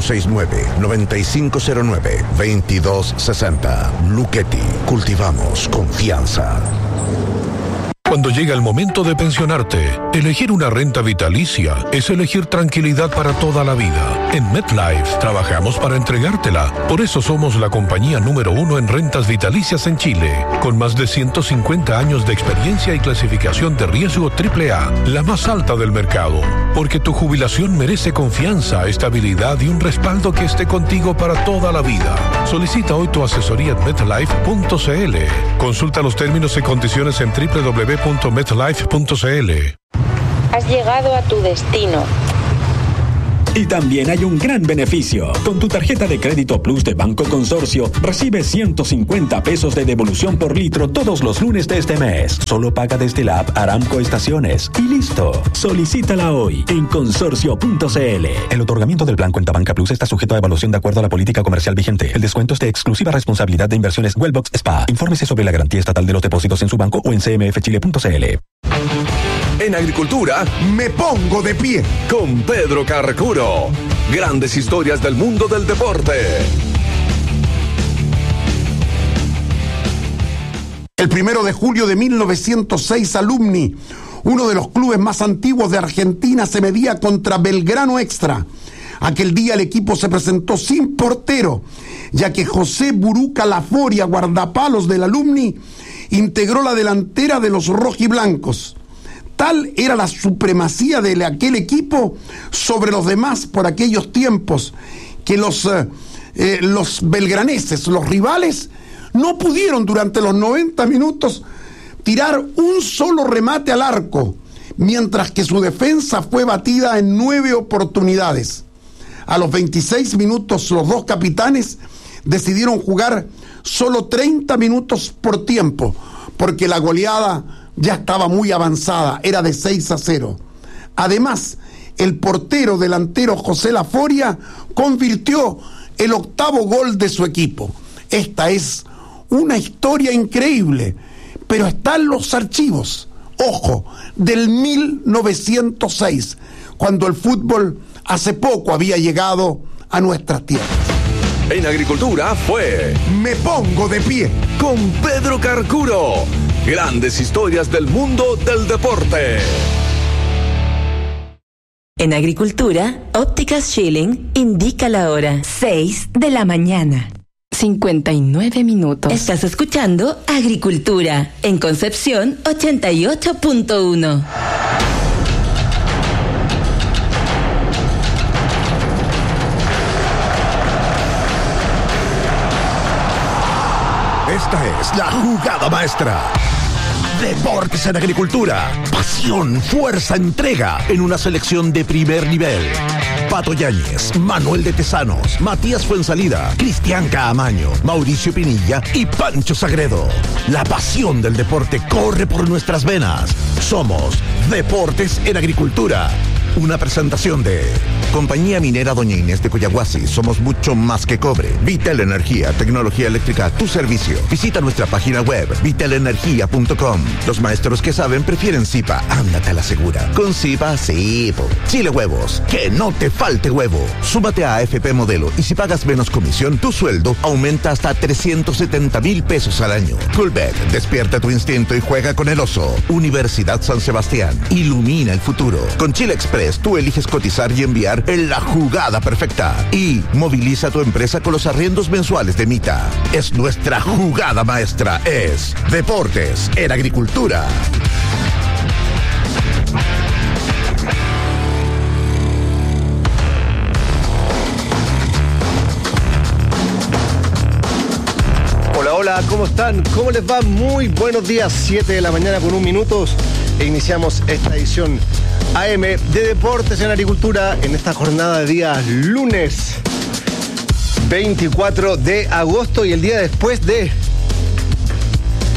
+569-9509-2260. Luchetti. Cultivamos confianza. Cuando llega el momento de pensionarte, elegir una renta vitalicia es elegir tranquilidad para toda la vida. En MetLife trabajamos para entregártela. Por eso somos la compañía número 1 en rentas vitalicias en Chile, con más de 150 años de experiencia y clasificación de riesgo AAA, la más alta del mercado. Porque tu jubilación merece confianza, estabilidad y un respaldo que esté contigo para toda la vida. Solicita hoy tu asesoría en MetLife.cl. Consulta los términos y condiciones en www.metlife.cl. Has llegado a tu destino. Y también hay un gran beneficio. Con tu tarjeta de crédito Plus de Banco Consorcio, recibes 150 pesos de devolución por litro todos los lunes de este mes. Solo paga desde la app Aramco Estaciones. Y listo. Solicítala hoy en consorcio.cl. El otorgamiento del plan Cuenta Banca Plus está sujeto a evaluación de acuerdo a la política comercial vigente. El descuento es de exclusiva responsabilidad de Inversiones Wellbox SPA. Infórmese sobre la garantía estatal de los depósitos en su banco o en cmfchile.cl. En agricultura, me pongo de pie con Pedro Carcuro. Grandes historias del mundo del deporte. El 1 de julio de 1906, Alumni, uno de los clubes más antiguos de Argentina, se medía contra Belgrano Extra. Aquel día el equipo se presentó sin portero, ya que José Buruca Laforia, guardapalos del Alumni, integró la delantera de los rojiblancos. Tal era la supremacía de aquel equipo sobre los demás por aquellos tiempos, que los belgraneses, los rivales, no pudieron durante los 90 minutos tirar un solo remate al arco, mientras que su defensa fue batida en 9 oportunidades. A los 26 minutos los dos capitanes decidieron jugar solo 30 minutos por tiempo, porque la goleada ya estaba muy avanzada, era de 6-0. Además, el portero delantero José Laforia convirtió el 8º gol de su equipo. Esta es una historia increíble, pero está en los archivos, ojo, del 1906, cuando el fútbol hace poco había llegado a nuestras tierras. En agricultura fue Me Pongo de Pie con Pedro Carcuro. Grandes historias del mundo del deporte. En agricultura, Ópticas Schilling indica la hora 6 de la mañana. 59 minutos. Estás escuchando Agricultura en Concepción 88.1. Esta es la jugada maestra. Deportes en agricultura. Pasión, fuerza, entrega en una selección de primer nivel. Pato Yáñez, Manuel de Tesanos, Matías Fuensalida, Cristian Caamaño, Mauricio Pinilla y Pancho Sagredo. La pasión del deporte corre por nuestras venas. Somos Deportes en Agricultura. Una presentación de Compañía Minera Doña Inés de Coyahuasi. Somos mucho más que cobre. Vital Energía, tecnología eléctrica a tu servicio. Visita nuestra página web vitalenergia.com. Los maestros que saben prefieren Zipa. Ándate a la segura. Con Zipa, sí. Chile Huevos. Que no te falte huevo. Súmate a AFP Modelo y si pagas menos comisión, tu sueldo aumenta hasta 370,000 pesos al año. Coolbet. Despierta tu instinto y juega con el oso. Universidad San Sebastián. Ilumina el futuro. Con Chile Express, tú eliges cotizar y enviar en la jugada perfecta. Y moviliza tu empresa con los arriendos mensuales de Mita. Es nuestra jugada maestra. Es Deportes en Agricultura. Hola, ¿cómo están? ¿Cómo les va? Muy buenos días, 7 de la mañana con 1 minuto. E iniciamos esta edición AM de Deportes en Agricultura en esta jornada de día lunes 24 de agosto y el día después de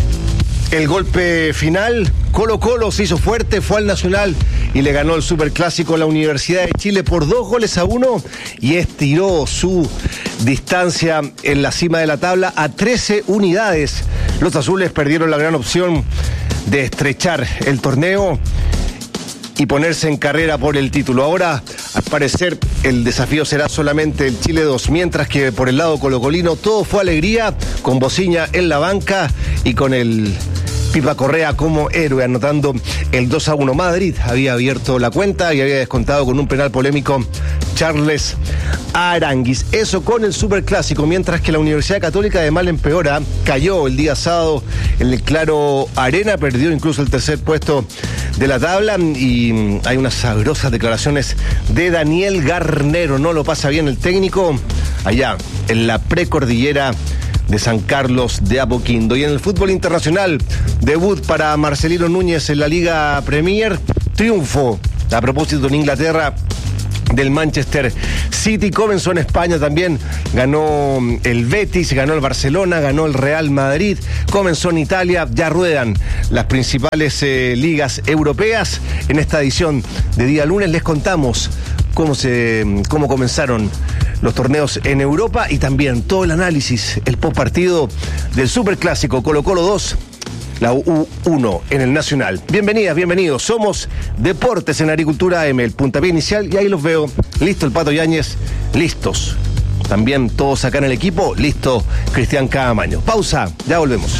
El golpe final, Colo-Colo se hizo fuerte, fue al Nacional y le ganó el Superclásico a la Universidad de Chile por 2-1 y estiró su distancia en la cima de la tabla a 13 unidades. Los azules perdieron la gran opción de estrechar el torneo y ponerse en carrera por el título. Ahora, al parecer, el desafío será solamente el Chile 2, mientras que por el lado colocolino todo fue alegría, con Bociña en la banca y con el Pipa Correa como héroe, anotando el 2-1. Madrid había abierto la cuenta y había descontado con un penal polémico Charles Aranguis. Eso con el Superclásico, mientras que la Universidad Católica de mal en peor cayó el día sábado en el Claro Arena, perdió incluso el tercer puesto de la tabla y hay unas sabrosas declaraciones de Daniel Garnero. No lo pasa bien el técnico allá en la precordillera de San Carlos de Apoquindo. Y en el fútbol internacional, debut para Marcelino Núñez en la Liga Premier, triunfo a propósito en Inglaterra del Manchester City. Comenzó en España también, ganó el Betis, ganó el Barcelona, ganó el Real Madrid. Comenzó en Italia, ya ruedan las principales ligas europeas. En esta edición de día lunes les contamos cómo comenzaron los torneos en Europa y también todo el análisis, el postpartido del Superclásico Colo-Colo 2, la U1 en el Nacional. Bienvenidas, bienvenidos. Somos Deportes en Agricultura AM, el puntapié inicial, y ahí los veo. Listo el Pato Yáñez, listos. También todos acá en el equipo, listo Cristian Caamaño. Pausa, ya volvemos.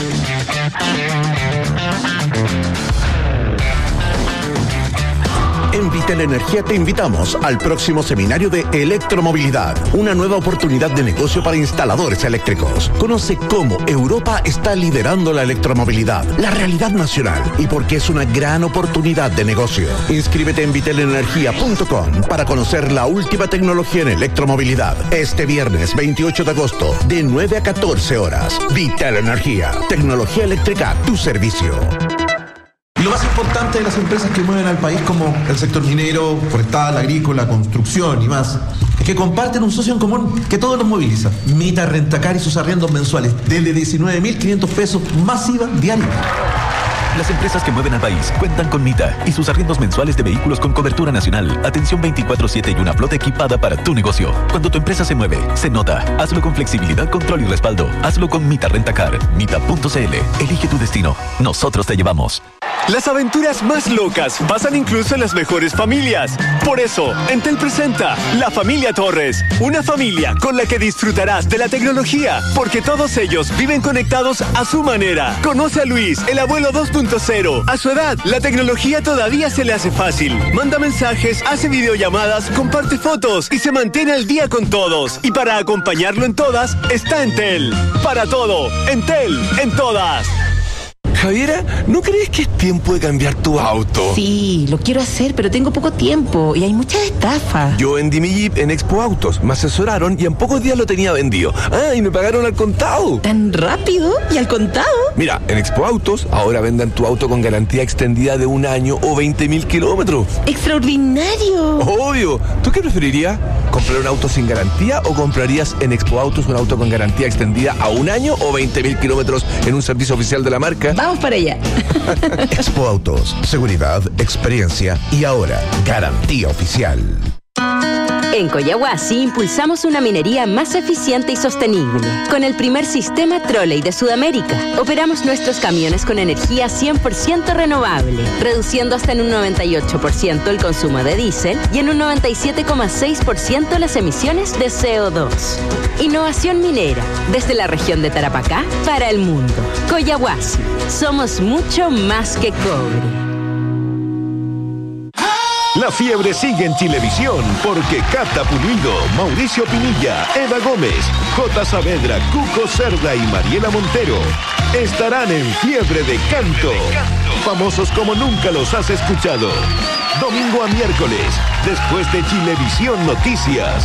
En Vitel Energía te invitamos al próximo seminario de electromovilidad, una nueva oportunidad de negocio para instaladores eléctricos. Conoce cómo Europa está liderando la electromovilidad, la realidad nacional y por qué es una gran oportunidad de negocio. Inscríbete en vitelenergia.com para conocer la última tecnología en electromovilidad. Este viernes 28 de agosto, de 9 a 14 horas. Vitel Energía, tecnología eléctrica a tu servicio. Y lo más importante de las empresas que mueven al país, como el sector minero, forestal, agrícola, construcción y más, es que comparten un socio en común que todos los moviliza. Mita Rentacar y sus arriendos mensuales, desde 19.500 pesos más IVA diario. Las empresas que mueven al país cuentan con Mita y sus arriendos mensuales de vehículos con cobertura nacional, atención 24/7 y una flota equipada para tu negocio. Cuando tu empresa se mueve, se nota. Hazlo con flexibilidad, control y respaldo. Hazlo con Mita Rentacar. Mita.cl. Elige tu destino. Nosotros te llevamos. Las aventuras más locas pasan incluso en las mejores familias. Por eso, Entel presenta La Familia Torres, una familia con la que disfrutarás de la tecnología, porque todos ellos viven conectados a su manera. Conoce a Luis, el abuelo 2.0. A su edad, la tecnología todavía se le hace fácil. Manda mensajes, hace videollamadas, comparte fotos y se mantiene al día con todos. Y para acompañarlo en todas, está Entel. Para todo, Entel, en todas. Javiera, ¿no crees que es tiempo de cambiar tu auto? Sí, lo quiero hacer, pero tengo poco tiempo y hay muchas estafas. Yo vendí mi Jeep en Expo Autos, me asesoraron y en pocos días lo tenía vendido. Ah, y me pagaron al contado. ¿Tan rápido? ¿Y al contado? Mira, en Expo Autos ahora vendan tu auto con garantía extendida de 1 año o 20.000 kilómetros. ¡Extraordinario! Obvio. ¿Tú qué preferirías? ¿Comprar un auto sin garantía o comprarías en Expo Autos un auto con garantía extendida a 1 año o 20.000 kilómetros en un servicio oficial de la marca? Vamos para allá. Expo Autos, seguridad, experiencia y ahora garantía oficial. En Coyahuasi impulsamos una minería más eficiente y sostenible. Con el primer sistema Trolley de Sudamérica, operamos nuestros camiones con energía 100% renovable, reduciendo hasta en un 98% el consumo de diésel y en un 97,6% las emisiones de CO2. Innovación minera, desde la región de Tarapacá para el mundo. Coyahuasi, somos mucho más que cobre. La fiebre sigue en Chilevisión porque Cata Pulido, Mauricio Pinilla, Eva Gómez, J. Saavedra, Cuco Cerda y Mariela Montero estarán en fiebre de canto. Famosos como nunca los has escuchado. Domingo a miércoles, después de Chilevisión Noticias.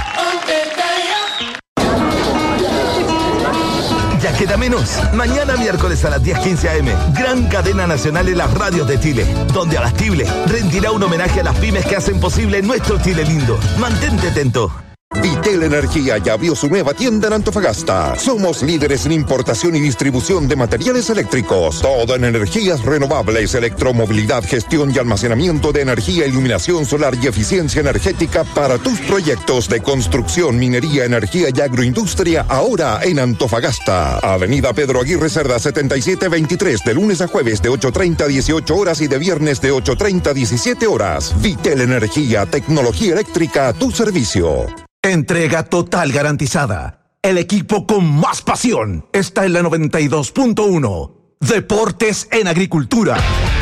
Ya queda menos. Mañana miércoles a las 10:15 am, gran cadena nacional en las radios de Chile, donde Abastible rendirá un homenaje a las pymes que hacen posible nuestro Chile lindo. Mantente atento. Vitel Energía ya abrió su nueva tienda en Antofagasta. Somos líderes en importación y distribución de materiales eléctricos. Todo en energías renovables, electromovilidad, gestión y almacenamiento de energía, iluminación solar y eficiencia energética para tus proyectos de construcción, minería, energía y agroindustria, ahora en Antofagasta. Avenida Pedro Aguirre Cerda 7723, de lunes a jueves de 8:30 a 18 horas y de viernes de 8:30 a 17 horas. Vitel Energía, tecnología eléctrica a tu servicio. Entrega total garantizada. El equipo con más pasión está en la 92.1. Deportes en Agricultura.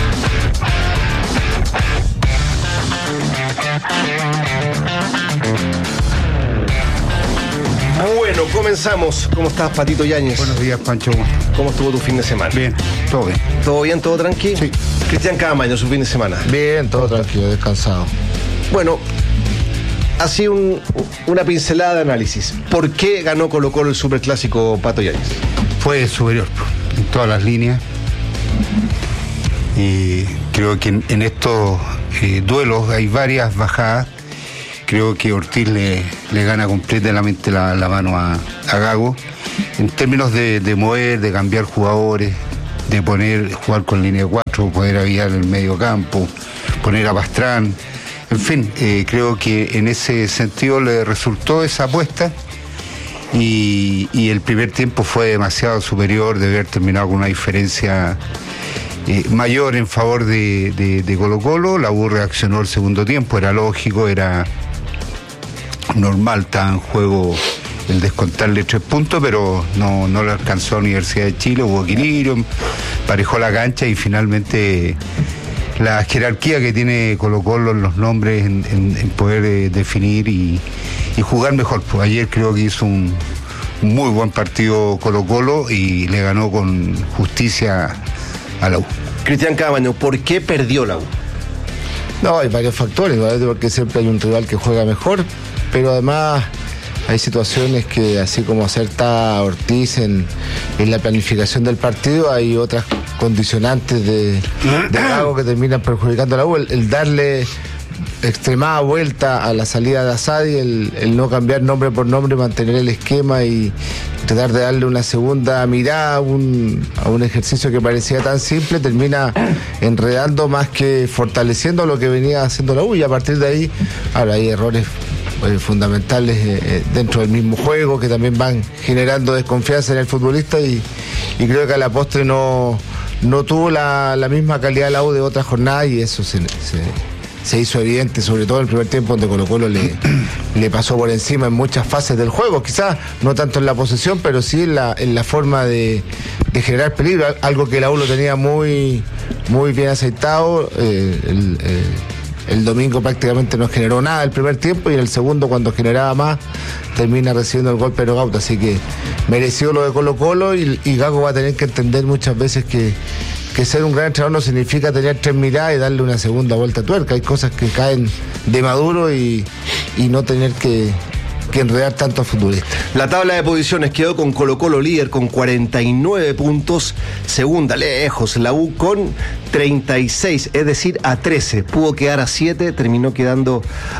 Bueno, comenzamos. ¿Cómo estás, Patito Yáñez? Buenos días, Pancho. ¿Cómo estuvo tu fin de semana? Bien, todo bien. ¿Todo bien, todo tranquilo? Sí. Cristian Camaño, su fin de semana. Bien, todo tranquilo, descansado. Bueno, así una pincelada de análisis. ¿Por qué ganó Colo-Colo el Superclásico, Pato Yáñez? Fue superior en todas las líneas. Y creo que en estos duelos hay varias bajadas. Creo que Ortiz le gana completamente la mano a Gago. En términos de mover, de cambiar jugadores, de jugar con línea de 4, poder aviar el medio campo, poner a Pastrán. En fin, creo que en ese sentido le resultó esa apuesta y el primer tiempo fue demasiado superior, de haber terminado con una diferencia mayor en favor de Colo-Colo. La U reaccionó el segundo tiempo, era lógico, era normal, estaba en juego el descontarle 3 puntos, pero no le alcanzó a la Universidad de Chile, hubo equilibrio, parejó la cancha y finalmente la jerarquía que tiene Colo-Colo en los nombres en poder definir y jugar mejor. Pues ayer creo que hizo un muy buen partido Colo-Colo y le ganó con justicia a la U. Cristian Camaño, ¿por qué perdió la U? No, hay varios factores, ¿no? Porque siempre hay un rival que juega mejor, pero además hay situaciones que, así como acerta Ortiz en la planificación del partido, hay otras condicionantes de Gago que terminan perjudicando a la U. El darle extremada vuelta a la salida de Asadi, el no cambiar nombre por nombre, mantener el esquema y tratar de darle una segunda mirada a un ejercicio que parecía tan simple, termina enredando más que fortaleciendo lo que venía haciendo la U, y a partir de ahí ahora hay errores fundamentales dentro del mismo juego que también van generando desconfianza en el futbolista y creo que a la postre no tuvo la misma calidad la U de otra jornada, y eso se hizo evidente, sobre todo en el primer tiempo, donde Colo-Colo le pasó por encima en muchas fases del juego, quizás no tanto en la posesión, pero sí en la forma de generar peligro, algo que la U lo tenía muy, muy bien aceitado. El domingo prácticamente no generó nada el primer tiempo, y en el segundo, cuando generaba más, termina recibiendo el golpe de nocaut. Así que mereció lo de Colo-Colo, y Gago va a tener que entender muchas veces que ser un gran entrenador no significa tener 3 miradas y darle una segunda vuelta a tuerca. Hay cosas que caen de maduro y no tener que enredar tanto a futbolistas. La tabla de posiciones quedó con Colo-Colo líder con 49 puntos, segunda lejos la U con 36, es decir, a 13. Pudo quedar a 7, terminó quedando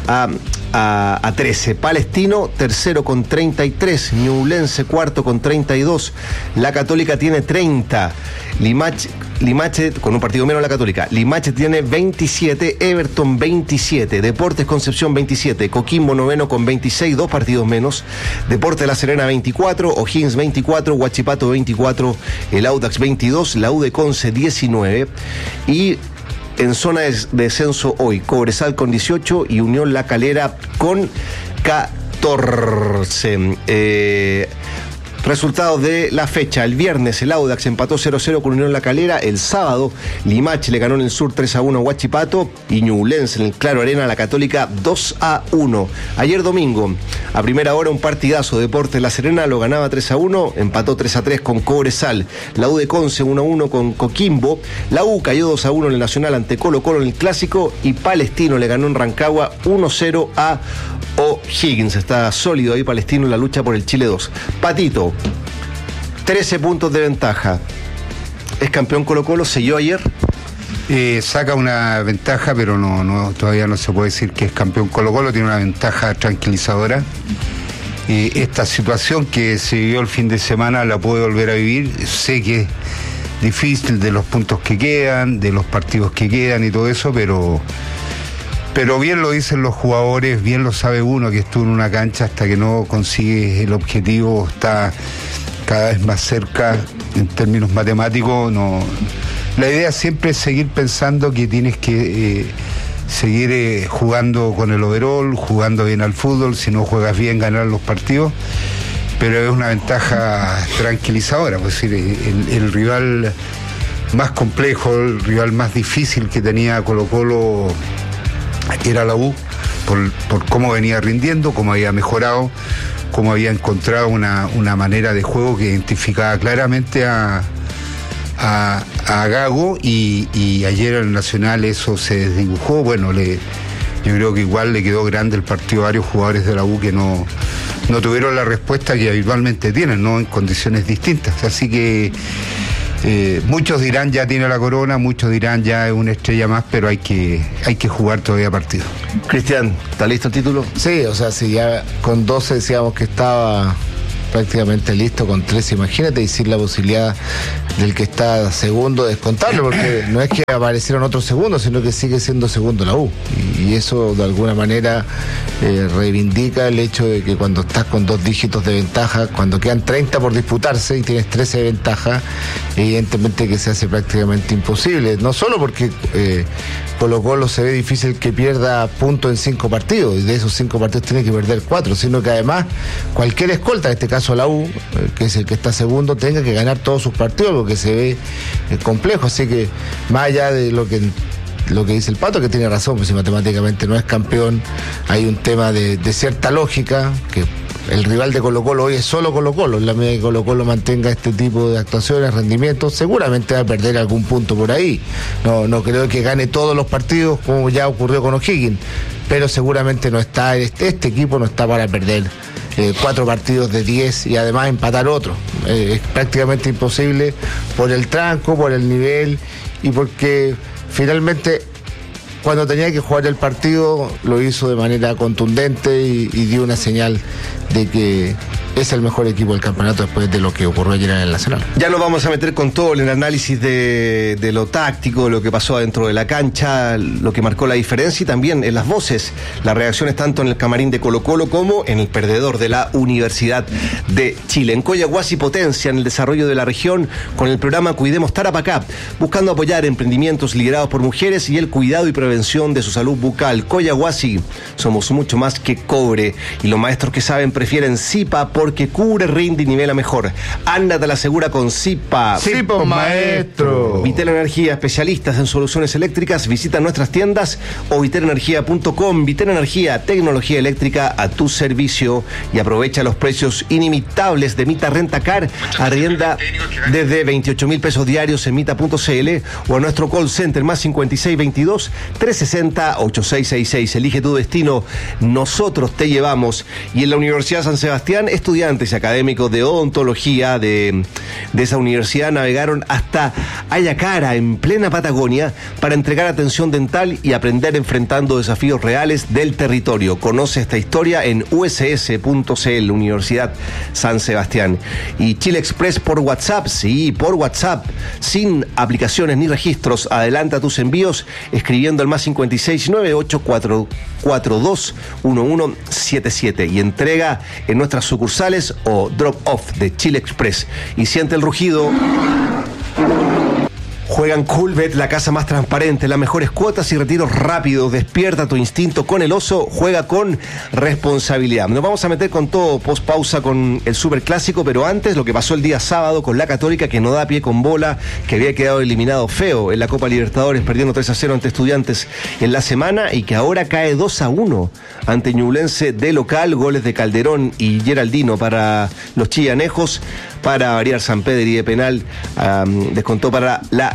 a 13. Palestino tercero con 33, Ñublense cuarto con 32, la Católica tiene 30, Limache con un partido menos la Católica, Limache tiene 27, Everton 27, Deportes Concepción 27, Coquimbo noveno con 26, 2 partidos menos, Deportes La Serena 24, O'Higgins 24, Huachipato 24, el Audax 22, la U de Conce 19, y en zona de descenso hoy, Cobresal con 18 y Unión La Calera con 14. Resultados de la fecha: el viernes el Audax empató 0-0 con Unión La Calera, el sábado Limache le ganó en el sur 3-1 a Huachipato, y Ñublense en el Claro Arena a la Católica 2-1. Ayer domingo, a primera hora, un partidazo, Deportes La Serena lo ganaba 3-1, empató 3-3 con Cobresal, la U de Conce 1-1 con Coquimbo, la U cayó 2-1 en el Nacional ante Colo-Colo en el Clásico, y Palestino le ganó en Rancagua 1-0 a O'Higgins. Está sólido ahí Palestino en la lucha por el Chile 2. Patito, 13 puntos de ventaja. ¿Es campeón Colo-Colo? ¿Selló ayer? Saca una ventaja, pero todavía no se puede decir que es campeón. Colo-Colo tiene una ventaja tranquilizadora. Esta situación que se vivió el fin de semana la puede volver a vivir. Sé que es difícil de los puntos que quedan, de los partidos que quedan y todo eso, pero bien lo dicen los jugadores, bien lo sabe uno que estuvo en una cancha hasta que no consigue el objetivo, está cada vez más cerca en términos matemáticos. La idea siempre es seguir pensando que tienes que seguir jugando con el overall, jugando bien al fútbol. Si no juegas bien, ganar los partidos, pero es una ventaja tranquilizadora. Es decir, el rival más complejo, el rival más difícil que tenía Colo-Colo era la U, por cómo venía rindiendo, cómo había mejorado, cómo había encontrado una manera de juego que identificaba claramente a Gago, y ayer en el Nacional eso se desdibujó. Bueno, yo creo que igual le quedó grande el partido a varios jugadores de la U que no tuvieron la respuesta que habitualmente tienen, ¿no? En condiciones distintas. Así que muchos dirán ya tiene la corona, muchos dirán ya es una estrella más, pero hay que jugar todavía partido. Cristian, ¿está listo el título? Sí, o sea, si ya con 12 decíamos que estaba prácticamente listo, con 13, imagínate, y sin la posibilidad del que está segundo descontarlo, porque no es que aparecieron otros segundos, sino que sigue siendo segundo la U, y eso de alguna manera reivindica el hecho de que cuando estás con 2 dígitos de ventaja, cuando quedan 30 por disputarse y tienes 13 de ventaja, evidentemente que se hace prácticamente imposible, no solo porque Colo-Colo se ve difícil que pierda puntos en 5 partidos, y de esos 5 partidos tiene que perder 4, sino que además cualquier escolta, en este caso la U, que es el que está segundo, tenga que ganar todos sus partidos, lo que se ve complejo. Así que más allá de lo que dice el Pato, que tiene razón, pues si matemáticamente no es campeón, hay un tema de cierta lógica, que el rival de Colo-Colo hoy es solo Colo-Colo. En la medida que Colo-Colo mantenga este tipo de actuaciones, rendimientos, seguramente va a perder algún punto por ahí. No creo que gane todos los partidos como ya ocurrió con O'Higgins, pero seguramente no está, este equipo no está para perder 4 partidos de 10 y además empatar otro. Es prácticamente imposible por el tranco, por el nivel, y porque finalmente cuando tenía que jugar el partido lo hizo de manera contundente y dio una señal de que es el mejor equipo del campeonato después de lo que ocurrió ayer en el Nacional. Ya nos vamos a meter con todo el análisis de lo táctico, lo que pasó adentro de la cancha, lo que marcó la diferencia, y también en las voces, las reacciones tanto en el camarín de Colo-Colo como en el perdedor de la Universidad de Chile. En Coyahuasi potencia en el desarrollo de la región con el programa Cuidemos Tarapacá, buscando apoyar emprendimientos liderados por mujeres y el cuidado y prevención de su salud bucal. Coyahuasi, somos mucho más que cobre, y los maestros que saben prefieren Zipa porque cubre, rinde y nivela mejor. Ándate a la segura con Zipa. Zipa, maestro. Vitel Energía, especialistas en soluciones eléctricas. Visita nuestras tiendas o vitelenergia.com. Vitel Energía, tecnología eléctrica a tu servicio, y aprovecha los precios inimitables de Mita Rentacar. Arrienda desde 28,000 pesos diarios en mita.cl o a nuestro call center más 5622 360 8666. Elige tu destino, nosotros te llevamos. Y en la Universidad San Sebastián, estudiantes y académicos de odontología de esa universidad navegaron hasta Ayacara, en plena Patagonia, para entregar atención dental y aprender enfrentando desafíos reales del territorio. Conoce esta historia en uss.cl, Universidad San Sebastián. Y Chile Express por WhatsApp, sí, por WhatsApp, sin aplicaciones ni registros. Adelanta tus envíos escribiendo al más 569-8442-1177 y entrega en nuestras sucursales o drop-off de Chile Express. Y siente el rugido. Juegan Coolbet, la casa más transparente, las mejores cuotas y retiros rápidos. Despierta tu instinto con el oso, juega con responsabilidad. Nos vamos a meter con todo post pausa con el superclásico, pero antes lo que pasó el día sábado con la Católica, que no da pie con bola, que había quedado eliminado feo en la Copa Libertadores, perdiendo 3-0 ante Estudiantes en la semana, y que ahora cae 2-1 ante Ñublense de local. Goles de Calderón y Geraldino para los chillanejos. Para variar, San Pedro y de penal descontó para la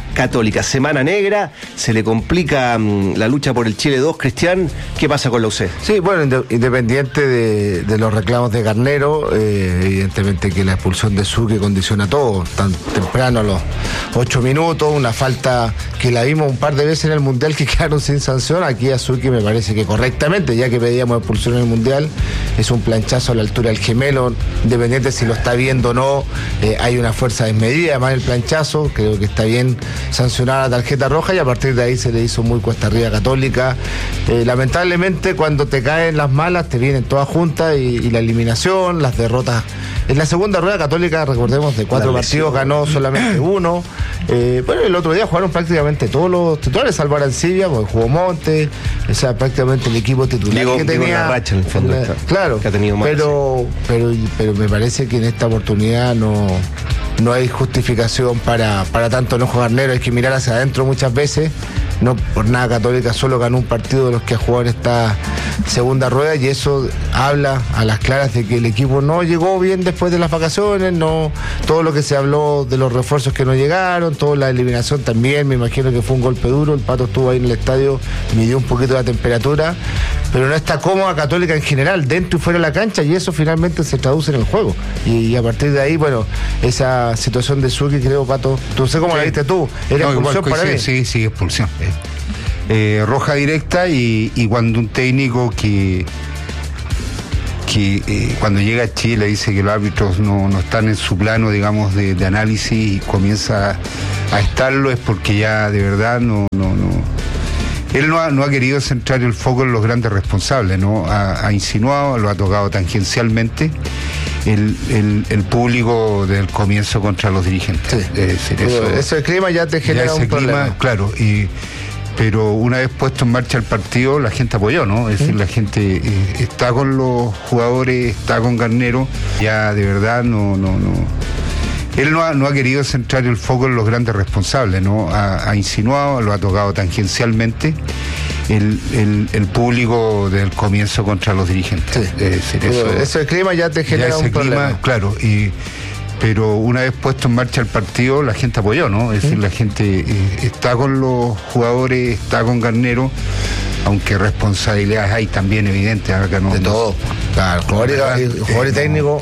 Católica. Semana negra, se le complica la lucha por el Chile 2. Cristian, ¿qué pasa con la UC? Sí, bueno, independiente de los reclamos de Garnero, evidentemente que la expulsión de Zucchi condiciona todo, tan temprano, a los 8 minutos, una falta que la vimos un par de veces en el Mundial que quedaron sin sanción. Aquí a Zucchi me parece que correctamente, ya que pedíamos expulsión en el Mundial, es un planchazo a la altura del gemelo, independiente si lo está viendo o no, hay una fuerza desmedida, además el planchazo, creo que está bien sancionada la tarjeta roja, y a partir de ahí se le hizo muy cuesta arriba a Católica. Lamentablemente cuando te caen las malas te vienen todas juntas, y la eliminación, las derrotas. En la segunda rueda Católica, recordemos, de 4 partidos ganó solamente 1. Bueno, el otro día jugaron prácticamente todos los titulares, salvo Arancibia, porque jugó Montes, o sea, prácticamente el equipo titular que tenía. Racha, en el fondo, claro, que ha tenido más, pero me parece que en esta oportunidad no hay justificación para tanto enojo Garnero. Hay que mirar hacia adentro muchas veces. No por nada Católica solo ganó un partido de los que ha jugado en esta segunda rueda, y eso habla a las claras de que el equipo no llegó bien después de las vacaciones. No, todo lo que se habló de los refuerzos que no llegaron, toda la eliminación también, me imagino que fue un golpe duro. El Pato estuvo ahí en el estadio, midió un poquito la temperatura, pero no está cómoda Católica en general, dentro y fuera de la cancha, y eso finalmente se traduce en el juego. Y a partir de ahí, bueno, esa situación de Zucchi, creo, Pato, tú sé cómo la viste tú, era expulsión para mí. Sí, expulsión. Roja directa, y cuando un técnico que cuando llega a Chile dice que los árbitros no están en su plano, digamos, de análisis, y comienza a estarlo, es porque ya de verdad él no ha querido centrar el foco en los grandes responsables, ¿no? Ha insinuado, lo ha tocado tangencialmente el público del comienzo contra los dirigentes. Sí. Ese clima ya te genera un problema. Claro, pero una vez puesto en marcha el partido, la gente apoyó, ¿no? Es decir, la gente está con los jugadores, está con Garnero, ya de verdad él no ha querido centrar el foco en los grandes responsables, ¿no? Ha insinuado, lo ha tocado tangencialmente el público del comienzo contra los dirigentes. Sí. Ese clima ya te genera un problema. Claro, pero una vez puesto en marcha el partido, la gente apoyó, ¿no? Es decir, la gente está con los jugadores, está con Garnero, aunque responsabilidades hay también evidentes acá, ¿no? De todo. Claro, jugadores y técnicos.